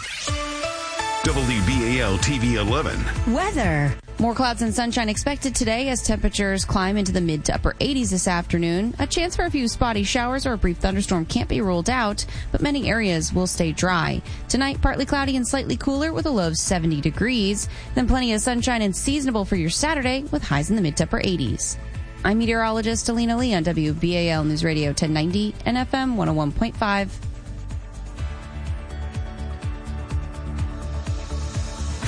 W B A L T V eleven. Weather. More clouds and sunshine expected today as temperatures climb into the mid to upper eighties this afternoon. A chance for a few spotty showers or a brief thunderstorm can't be ruled out, but many areas will stay dry. Tonight, partly cloudy and slightly cooler with a low of seventy degrees. Then plenty of sunshine and seasonable for your Saturday with highs in the mid to upper eighties. I'm meteorologist Alina Lee on W B A L News Radio ten ninety and F M one oh one point five. W B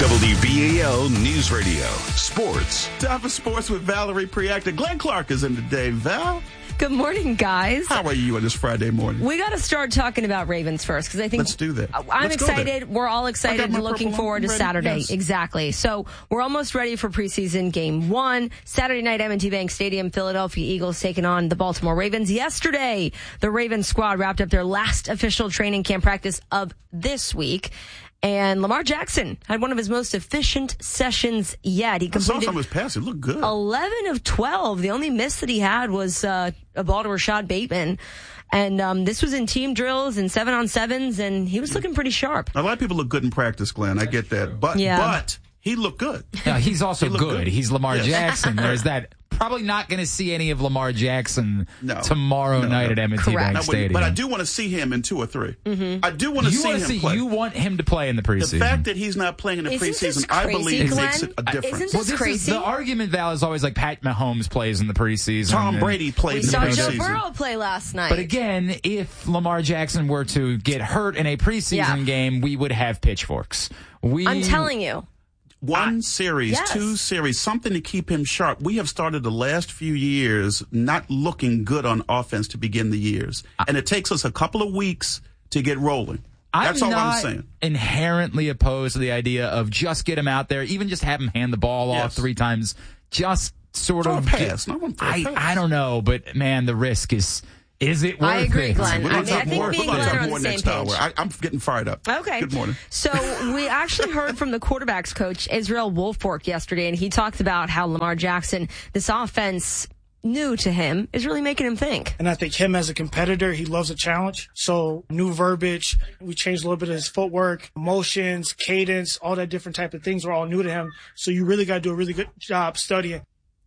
B A L News Radio. Sports. Time for sports with Valerie Priacta. Glenn Clark is in today. Val? Good morning, guys. How are you on this Friday morning? We got to start talking about Ravens first because I think let's do that. I'm let's excited. We're all excited and looking forward to ready. Saturday. Yes. Exactly. So we're almost ready for preseason game one. Saturday night, M and T Bank Stadium, Philadelphia Eagles taking on the Baltimore Ravens. Yesterday, the Ravens squad wrapped up their last official training camp practice of this week. And Lamar Jackson had one of his most efficient sessions yet. He completed I saw some of his passes. It looked good. eleven of twelve. The only miss that he had was uh, a ball to Rashad Bateman. And um, this was in team drills and seven on sevens, and he was looking pretty sharp. A lot of people look good in practice, Glenn. I get that. But, yeah. but he looked good. Yeah, he's also he good. good. He's Lamar yes. Jackson. There's that. Probably not going to see any of Lamar Jackson no. tomorrow no, night no. at M and T Bank no, Stadium. But I do want to see him in two or three. Mm-hmm. I do want to you see him see, play. You want him to play in the preseason. The fact that he's not playing in the Isn't preseason, crazy, I believe, Glenn? makes it a difference. Isn't this well, this crazy? Is, the argument, Val, is always like Pat Mahomes plays in the preseason. Tom Brady played we in the saw preseason. Joe Burrow play last night. But again, if Lamar Jackson were to get hurt in a preseason yeah. game, we would have pitchforks. We, I'm telling you. One I, series, yes. two series, something to keep him sharp. We have started the last few years not looking good on offense to begin the years. And it takes us a couple of weeks to get rolling. That's I'm all not I'm saying. Inherently opposed to the idea of just get him out there, even just have him hand the ball yes. off three times, just sort throw of a pass. No one throw a I, pass. I don't know, but man, the risk is. Is it worth I agree, it? Glenn. We're I, going to I talk think more, me and we're Glenn talk are on more the same next hour. page. I, I'm getting fired up. Okay. Good morning. So we actually heard from the quarterbacks coach, Israel Wolfork, yesterday, and he talked about how Lamar Jackson, this offense, new to him, is really making him think. And I think him as a competitor, he loves a challenge. So new verbiage, we changed a little bit of his footwork, motions, cadence, all that different type of things were all new to him. So you really got to do a really good job studying.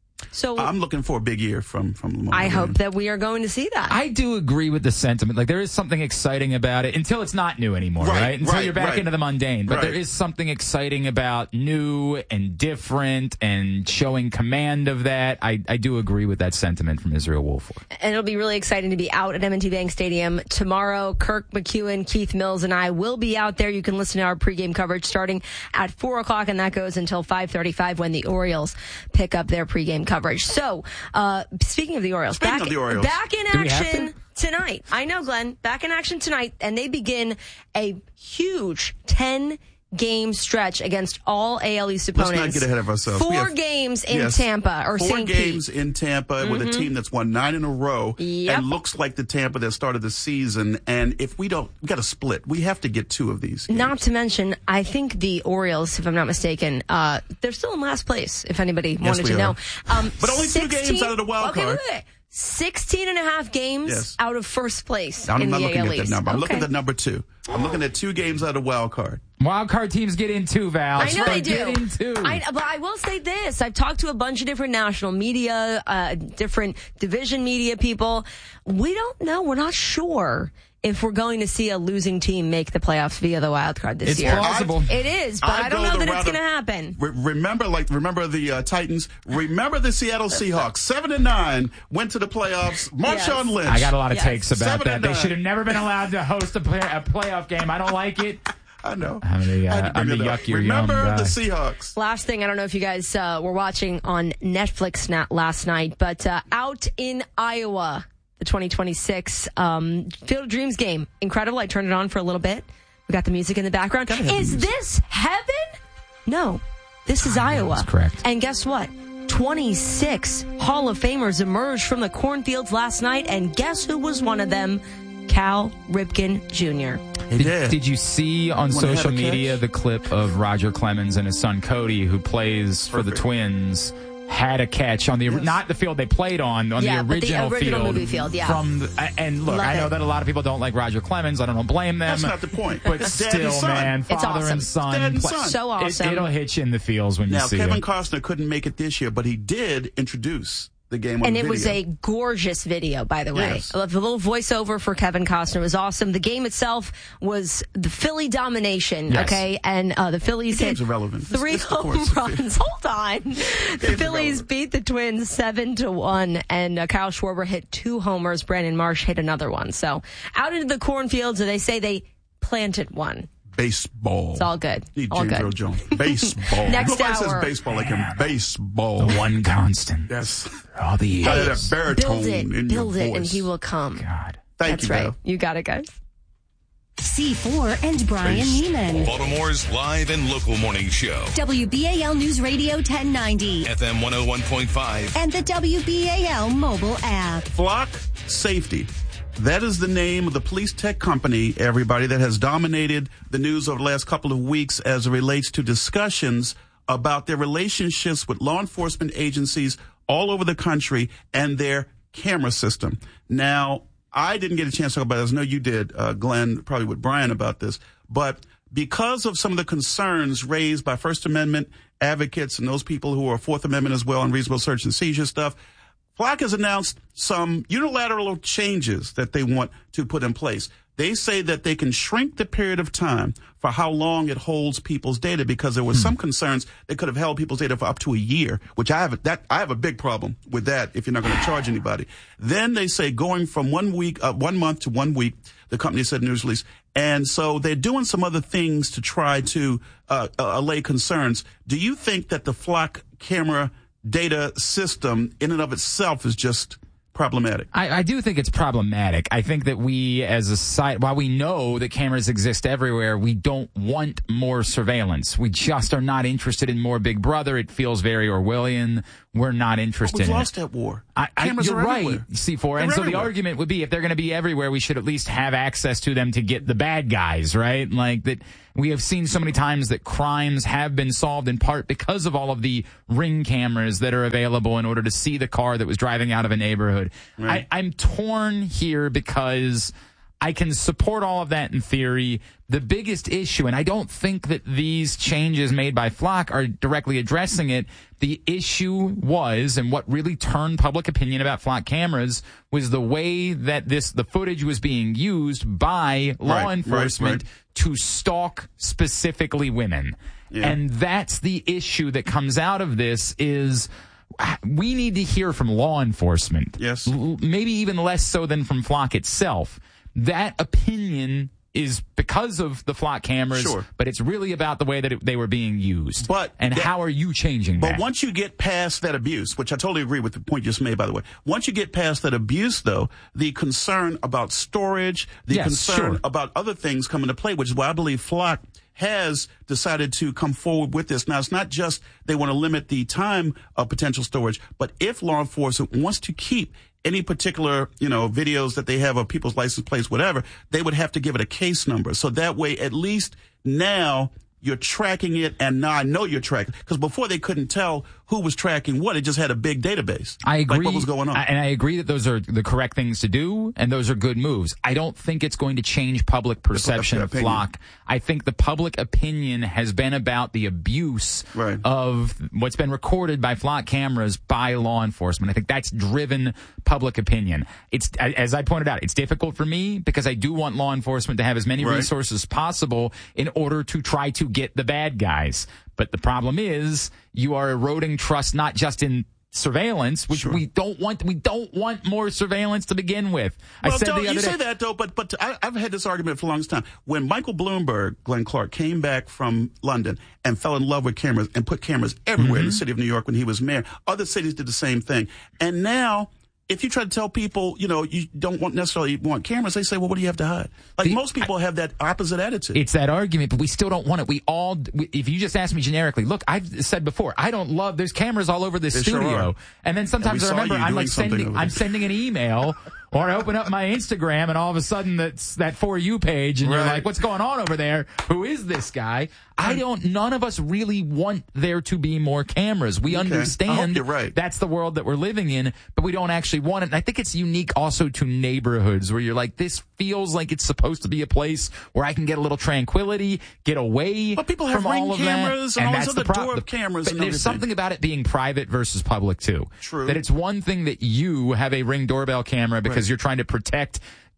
So I'm looking for a big year from from Lamar. I hope that we are going to see that. I do agree with the sentiment. Like there is something exciting about it until it's not new anymore, right? Right, Until right, you're back right. into the mundane. But Right. there is something exciting about new and different and showing command of that. I, I do agree with that sentiment from Israel Wolfork. And it'll be really exciting to be out at M and T Bank Stadium tomorrow. Kirk McEwen, Keith Mills, and I will be out there. You can listen to our pregame coverage starting at four o'clock, and that goes until five thirty-five when the Orioles pick up their pregame coverage. So, uh, speaking of the Orioles, Speaking back, of the Orioles. back in Do we have action tonight. I know, Glenn. Back in action tonight, and they begin a huge ten game stretch against all A L East opponents. Let's not get ahead of ourselves. Four We have- games in yes, Tampa or Four Saint games Pete. in Tampa mm-hmm. with a team that's won nine in a row Yep. and looks like the Tampa that started the season. And if we don't, we got to split. We have to get two of these games. Not to mention, I think the Orioles, if I'm not mistaken, uh, they're still in last place, if anybody Yes, wanted we to are. know. Um, But only two games out of the wild okay, card. Wait, wait, wait. sixteen and a half games Yes. out of first place I'm in not the looking A L at that East. number. I'm Okay. looking at number two. I'm looking at two games out of the wild card. Wild card teams get in too, Val. I know they do. Get in too. I, but I will say this. I've talked to a bunch of different national media, uh, different division media people. We don't know. We're not sure if we're going to see a losing team make the playoffs via the wild card this It's year. plausible. It is, but I'd I don't go know the that it's route going to of- happen. Re- remember, like, remember the uh, Titans. Remember the Seattle Seahawks. Seven and nine went to the playoffs. Marshawn Yes. Lynch. I got a lot of Yes. takes about Seven that. and They nine. should have never been allowed to host a, play, a playoff game. I don't like it. I know. I'm the, I had uh, to bring I'm the it up. yuckier Remember young guy. the Seahawks. Last thing, I don't know if you guys uh, were watching on Netflix na- last night, but uh, out in Iowa, the twenty twenty-six um, Field of Dreams game. Incredible. I turned it on for a little bit. We got the music in the background. Is this heaven? No. This is Iowa. That's correct. And guess what? twenty-six Hall of Famers emerged from the cornfields last night, and guess who was one of them? Cal Ripken Junior He Did, did. did you see on Wanna have social a catch? media the clip of Roger Clemens and his son Cody, who plays for the Perfect. Twins, had a catch on the Yes. not the field they played on on Yeah, the but the original, original field movie field, yeah. From the, and look, Love I know it. that a lot of people don't like Roger Clemens. I don't blame them. That's not the point. But It's dad still, and son. man, It's father awesome. and son, Dad and play- son. So awesome. It, it'll hit you in the feels when Now, you see Kevin it. Costner couldn't make it this year, but he did introduce the game on And it video. was a gorgeous video, by the way. Yes. The little voiceover for Kevin Costner was awesome. The game itself was the Philly domination, Yes. okay? And uh, the Phillies The hit game's irrelevant. It's- three it's the home course. runs. Hold on. The Game's Phillies irrelevant. beat the Twins seven to one, and uh, Kyle Schwarber hit two homers. Brandon Marsh hit another one. So out into the cornfields, and they say they planted one. baseball. It's all good. Need all James good. Earl Jones. Baseball. Next Nobody hour. says baseball like in baseball. The one constant. Yes. All the years. Got that baritone Build it, in build your it, voice. and he will come. God. Thank That's you, right. Bev. You got it, guys. C four and Brian Face. Neiman. Baltimore's live and local morning show. W B A L News Radio ten ninety. F M one oh one point five. And the W B A L mobile app. Flock Safety. That is the name of the police tech company, everybody, that has dominated the news over the last couple of weeks as it relates to discussions about their relationships with law enforcement agencies all over the country and their camera system. Now, I didn't get a chance to talk about this. I know you did, uh, Glenn, probably with Brian about this. But because of some of the concerns raised by First Amendment advocates and those people who are Fourth Amendment as well and reasonable search and seizure stuff, Flock has announced some unilateral changes that they want to put in place. They say that they can shrink the period of time for how long it holds people's data, because there was some concerns they could have held people's data for up to a year, which I have that I have a big problem with that if you're not going to charge anybody. Then they say going from one week, uh, one month to one week, the company said in news release. And so they're doing some other things to try to uh, uh, allay concerns. Do you think that the Flock camera data system in and of itself is just problematic? I, I do think it's problematic. I think that we as a society, while we know that cameras exist everywhere, we don't want more surveillance. We just are not interested in more Big Brother. It feels very Orwellian. We're not interested We've in lost it. that war. I, I, Cameras you're are right, everywhere. C four. And They're so everywhere. the argument would be, if they're going to be everywhere, we should at least have access to them to get the bad guys, right? Like that. We have seen so many times that crimes have been solved in part because of all of the Ring cameras that are available in order to see the car that was driving out of a neighborhood. Right. I, I'm torn here because I can support all of that in theory. The biggest issue, and I don't think that these changes made by Flock are directly addressing it, the issue was, and what really turned public opinion about Flock cameras was the way that this the footage was being used by law Right, right, enforcement right. to stalk specifically women. Yeah. And that's the issue that comes out of this is we need to hear from law enforcement. Yes. L- maybe even less so than from Flock itself. That opinion is because of the Flock cameras, Sure. but it's really about the way that it, they were being used. But and that- how are you changing But that? once you get past that abuse, which I totally agree with the point you just made, by the way, once you get past that abuse, though, the concern about storage, the Yes, concern sure. about other things come into play, which is why I believe Flock has decided to come forward with this. Now, it's not just they want to limit the time of potential storage, but if law enforcement wants to keep any particular, you know, videos that they have of people's license plates, whatever, they would have to give it a case number. So that way, at least now you're tracking it, and now I know you're tracking, because before they couldn't tell who was tracking what. It just had a big database. I agree. Like what was going on. I- And I agree that those are the correct things to do, and those are good moves. I don't think it's going to change public perception of opinion. Flock. I think the public opinion has been about the abuse Right. of what's been recorded by Flock cameras by law enforcement. I think that's driven public opinion. It's, as I pointed out, it's difficult for me because I do want law enforcement to have as many Right. resources as possible in order to try to get the bad guys. But the problem is you are eroding trust not just in surveillance, which we don't want. We don't want more surveillance to begin with. Well, I said don't, the other you day. say that though, but but I, I've had this argument for the longest time. When Michael Bloomberg, Glenn Clark, came back from London and fell in love with cameras and put cameras everywhere in the city of New York when he was mayor, other cities did the same thing. And now, if you try to tell people, you know, you don't want necessarily want cameras, they say, well, what do you have to hide? Like The- most people have that opposite attitude. It's that argument, but we still don't want it. We all, we- if you just ask me generically, look, I've said before, I don't love, there's cameras all over this They sure studio. are. And then sometimes And we I saw remember you I'm doing like something sending, over I'm there. sending an email or I open up my Instagram and all of a sudden that's that For You page and you're Right. like, what's going on over there? Who is this guy? I don't, none of us really want there to be more cameras. We Okay. I understand hope you're right. that's the world that we're living in, but we don't actually want it. And I think it's unique also to neighborhoods where you're like, this feels like it's supposed to be a place where I can get a little tranquility, get away But people have from Ring all of cameras that. and all that's these the other pro- door the- cameras But and there's everything. something about it being private versus public too. True. That it's one thing that you have a Ring doorbell camera because Right. you're trying to protect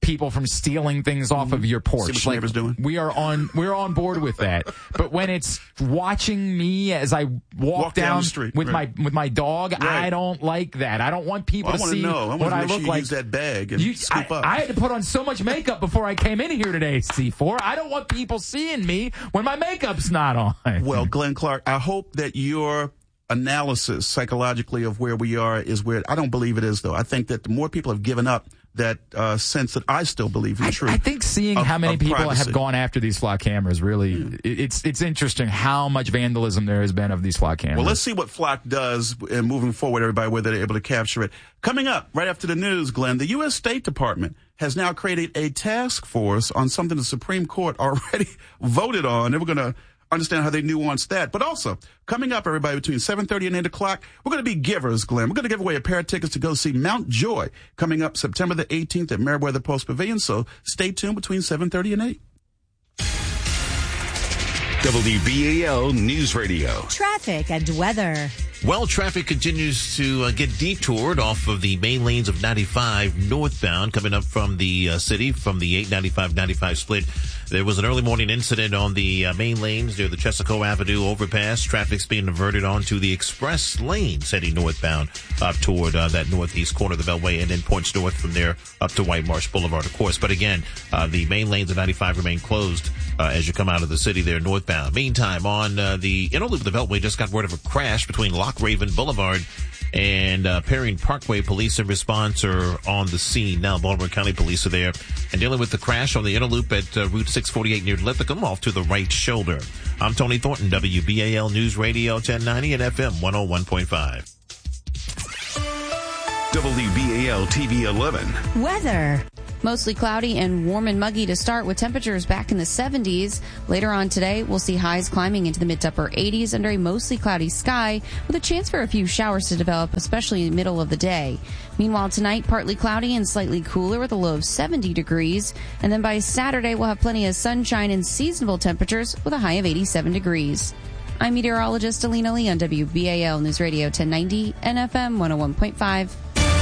people from stealing things off of your porch. See what your Like, neighbor's doing? we are on we're on board with that. But when it's watching me as I walk, Walk down down, the street, with right. my with my dog, Right. I don't like that. I don't want people Well, I to want to see know. I what want to I make look sure you like. use that bag and You- scoop I, up. I had to put on so much makeup before I came in here today, C four. I don't want people seeing me when my makeup's not on. Well, Glenn Clark, I hope that your analysis psychologically of where we are is where I don't believe it is, though. I think that the more people have given up that uh, sense that I still believe is true. I think seeing of, how many of people privacy. have gone after these flock cameras really, Yeah. it- it's it's interesting how much vandalism there has been of these flock cameras. Well, let's see what Flock does and moving forward, everybody, whether they're able to capture it. Coming up, right after the news, Glenn, the U S State Department has now created a task force on something the Supreme Court already voted on. And we're going to understand how they nuance that. But also, coming up, everybody, between seven thirty and eight o'clock, we're going to be givers, Glenn. We're going to give away a pair of tickets to go see Mount Joy coming up September the eighteenth at Meriwether Post Pavilion. So stay tuned between seven thirty and eight. W B A L News Radio. Traffic and weather. Well, traffic continues to uh, get detoured off of the main lanes of ninety-five northbound coming up from the uh, city from the eight ninety-five ninety-five split. There was an early morning incident on the uh, main lanes near the Chesapeake Avenue overpass. Traffic's being diverted onto the express lanes heading northbound up toward uh, that northeast corner of the Beltway and then points north from there up to White Marsh Boulevard, of course. But again, uh, the main lanes of ninety-five remain closed uh, as you come out of the city there northbound. Meantime, on uh, the inner loop of the Beltway, just got word of a crash between Lock Raven Boulevard and uh, Perrine Parkway. Police and response are on the scene now. Baltimore County Police are there and dealing with the crash on the inner loop at uh, Route six forty-eight near Lithicum off to the right shoulder. I'm Tony Thornton, W B A L News Radio ten ninety and F M one oh one point five. W B A L T V eleven. Weather. Mostly cloudy and warm and muggy to start with temperatures back in the seventies. Later on today, we'll see highs climbing into the mid to upper eighties under a mostly cloudy sky with a chance for a few showers to develop, especially in the middle of the day. Meanwhile, tonight, partly cloudy and slightly cooler with a low of seventy degrees. And then by Saturday, we'll have plenty of sunshine and seasonable temperatures with a high of eighty-seven degrees. I'm meteorologist Alina Lee on W B A L News Radio ten ninety and F M one oh one point five.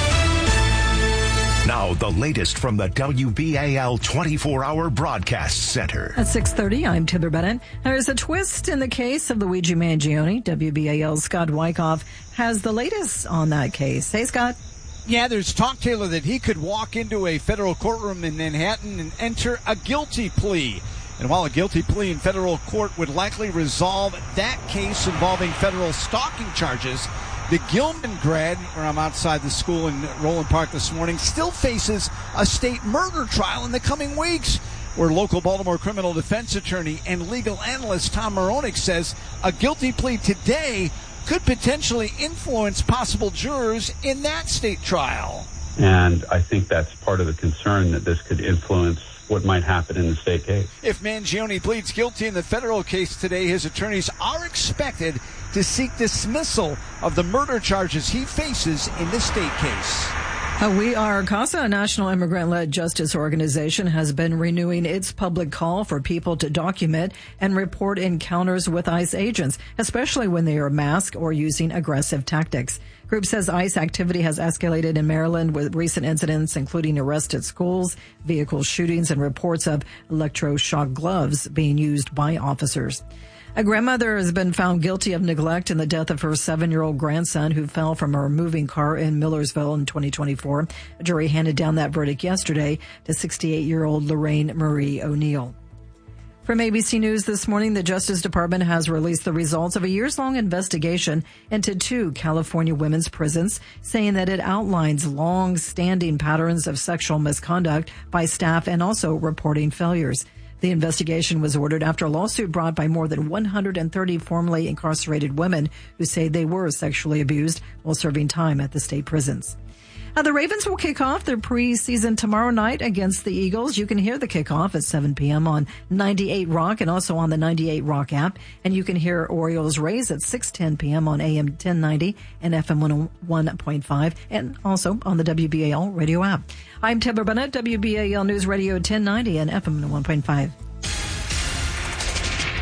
Now, the latest from the W B A L twenty-four hour Broadcast Center. At six thirty, I'm Timber Bennett. There's a twist in the case of Luigi Mangione. W B A L's Scott Wyckoff has the latest on that case. Hey, Scott. Yeah, there's talk, Taylor, that he could walk into a federal courtroom in Manhattan and enter a guilty plea. And while a guilty plea in federal court would likely resolve that case involving federal stalking charges, the Gilman grad, where I'm outside the school in Roland Park this morning, still faces a state murder trial in the coming weeks, where local Baltimore criminal defense attorney and legal analyst Tom Moronic says a guilty plea today could potentially influence possible jurors in that state trial. And I think that's part of the concern, that this could influence what might happen in the state case. If Mangione pleads guilty in the federal case today, his attorneys are expected to seek dismissal of the murder charges he faces in the state case. Uh, we Are CASA, a national immigrant-led justice organization, has been renewing its public call for people to document and report encounters with ICE agents, especially when they are masked or using aggressive tactics. Group says ICE activity has escalated in Maryland with recent incidents, including arrests at schools, vehicle shootings, and reports of electroshock gloves being used by officers. A grandmother has been found guilty of neglect in the death of her seven-year-old grandson who fell from her moving car in Millersville in twenty twenty-four. A jury handed down that verdict yesterday to sixty-eight-year-old Lorraine Marie O'Neill. From A B C News this morning, the Justice Department has released the results of a years-long investigation into two California women's prisons, saying that it outlines long-standing patterns of sexual misconduct by staff and also reporting failures. The investigation was ordered after a lawsuit brought by more than one hundred thirty formerly incarcerated women who say they were sexually abused while serving time at the state prisons. Now, the Ravens will kick off their preseason tomorrow night against the Eagles. You can hear the kickoff at seven p.m. on ninety-eight Rock and also on the ninety-eight Rock app. And you can hear Orioles Rays at six ten p.m. on A M ten ninety and F M one oh one point five and also on the W B A L radio app. I'm Timber Bennett, W B A L News Radio ten ninety and F M one oh one point five.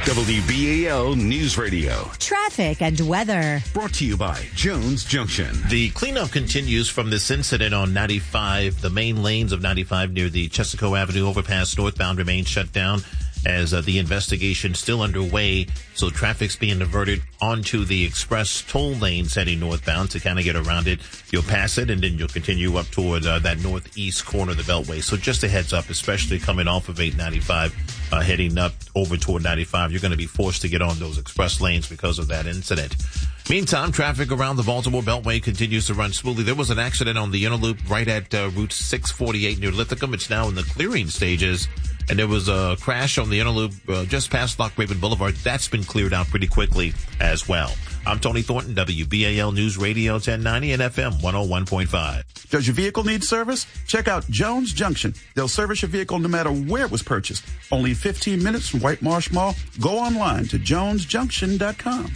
W B A L News Radio. Traffic and weather. Brought to you by Jones Junction. The cleanup continues from this incident on ninety-five. The main lanes of ninety-five near the Chesapeake Avenue overpass northbound remain shut down as uh, the investigation still underway. So traffic's being diverted onto the express toll lanes heading northbound to kind of get around it. You'll pass it and then you'll continue up toward uh, that northeast corner of the Beltway. So just a heads up, especially coming off of eight ninety-five, uh, heading up over toward ninety-five, you're going to be forced to get on those express lanes because of that incident. Meantime, traffic around the Baltimore Beltway continues to run smoothly. There was an accident on the inner loop right at uh, Route six forty-eight near Lithicum. It's now in the clearing stages. And there was a crash on the inner loop uh, just past Lock Raven Boulevard. That's been cleared out pretty quickly as well. I'm Tony Thornton, W B A L News Radio ten ninety and F M one oh one point five. Does your vehicle need service? Check out Jones Junction. They'll service your vehicle no matter where it was purchased. Only fifteen minutes from White Marsh Mall. Go online to jones junction dot com.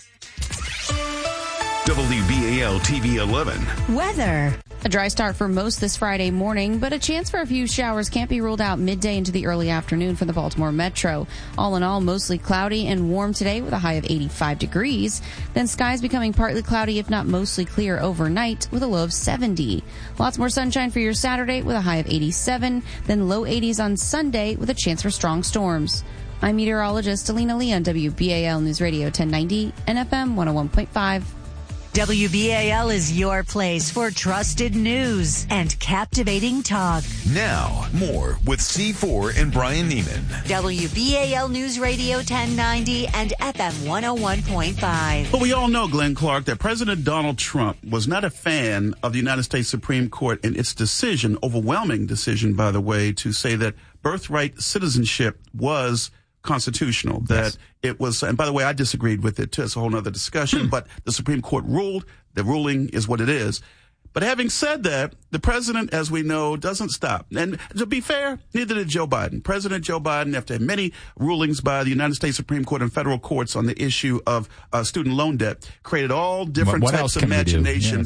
W B A L T V eleven. Weather. A dry start for most this Friday morning, but a chance for a few showers can't be ruled out midday into the early afternoon for the Baltimore Metro. All in all, mostly cloudy and warm today with a high of eighty-five degrees. Then skies becoming partly cloudy, if not mostly clear overnight with a low of seventy. Lots more sunshine for your Saturday with a high of eighty-seven, then low eighties on Sunday with a chance for strong storms. I'm meteorologist Alina Lee on W B A L News Radio ten ninety and F M one oh one point five. W B A L is your place for trusted news and captivating talk. Now, more with C four and Brian Neiman. W B A L News Radio ten ninety and F M one oh one point five. But we all know, Glenn Clark, that President Donald Trump was not a fan of the United States Supreme Court and its decision, overwhelming decision, by the way, to say that birthright citizenship was constitutional, that yes. It was, and by the way, I disagreed with it too. It's a whole other discussion, but the Supreme Court ruled. The ruling is what it is. But having said that, the president, as we know, doesn't stop. And to be fair, neither did Joe Biden. President Joe Biden, after many rulings by the United States Supreme Court and federal courts on the issue of uh, student loan debt, created all different what types of imaginations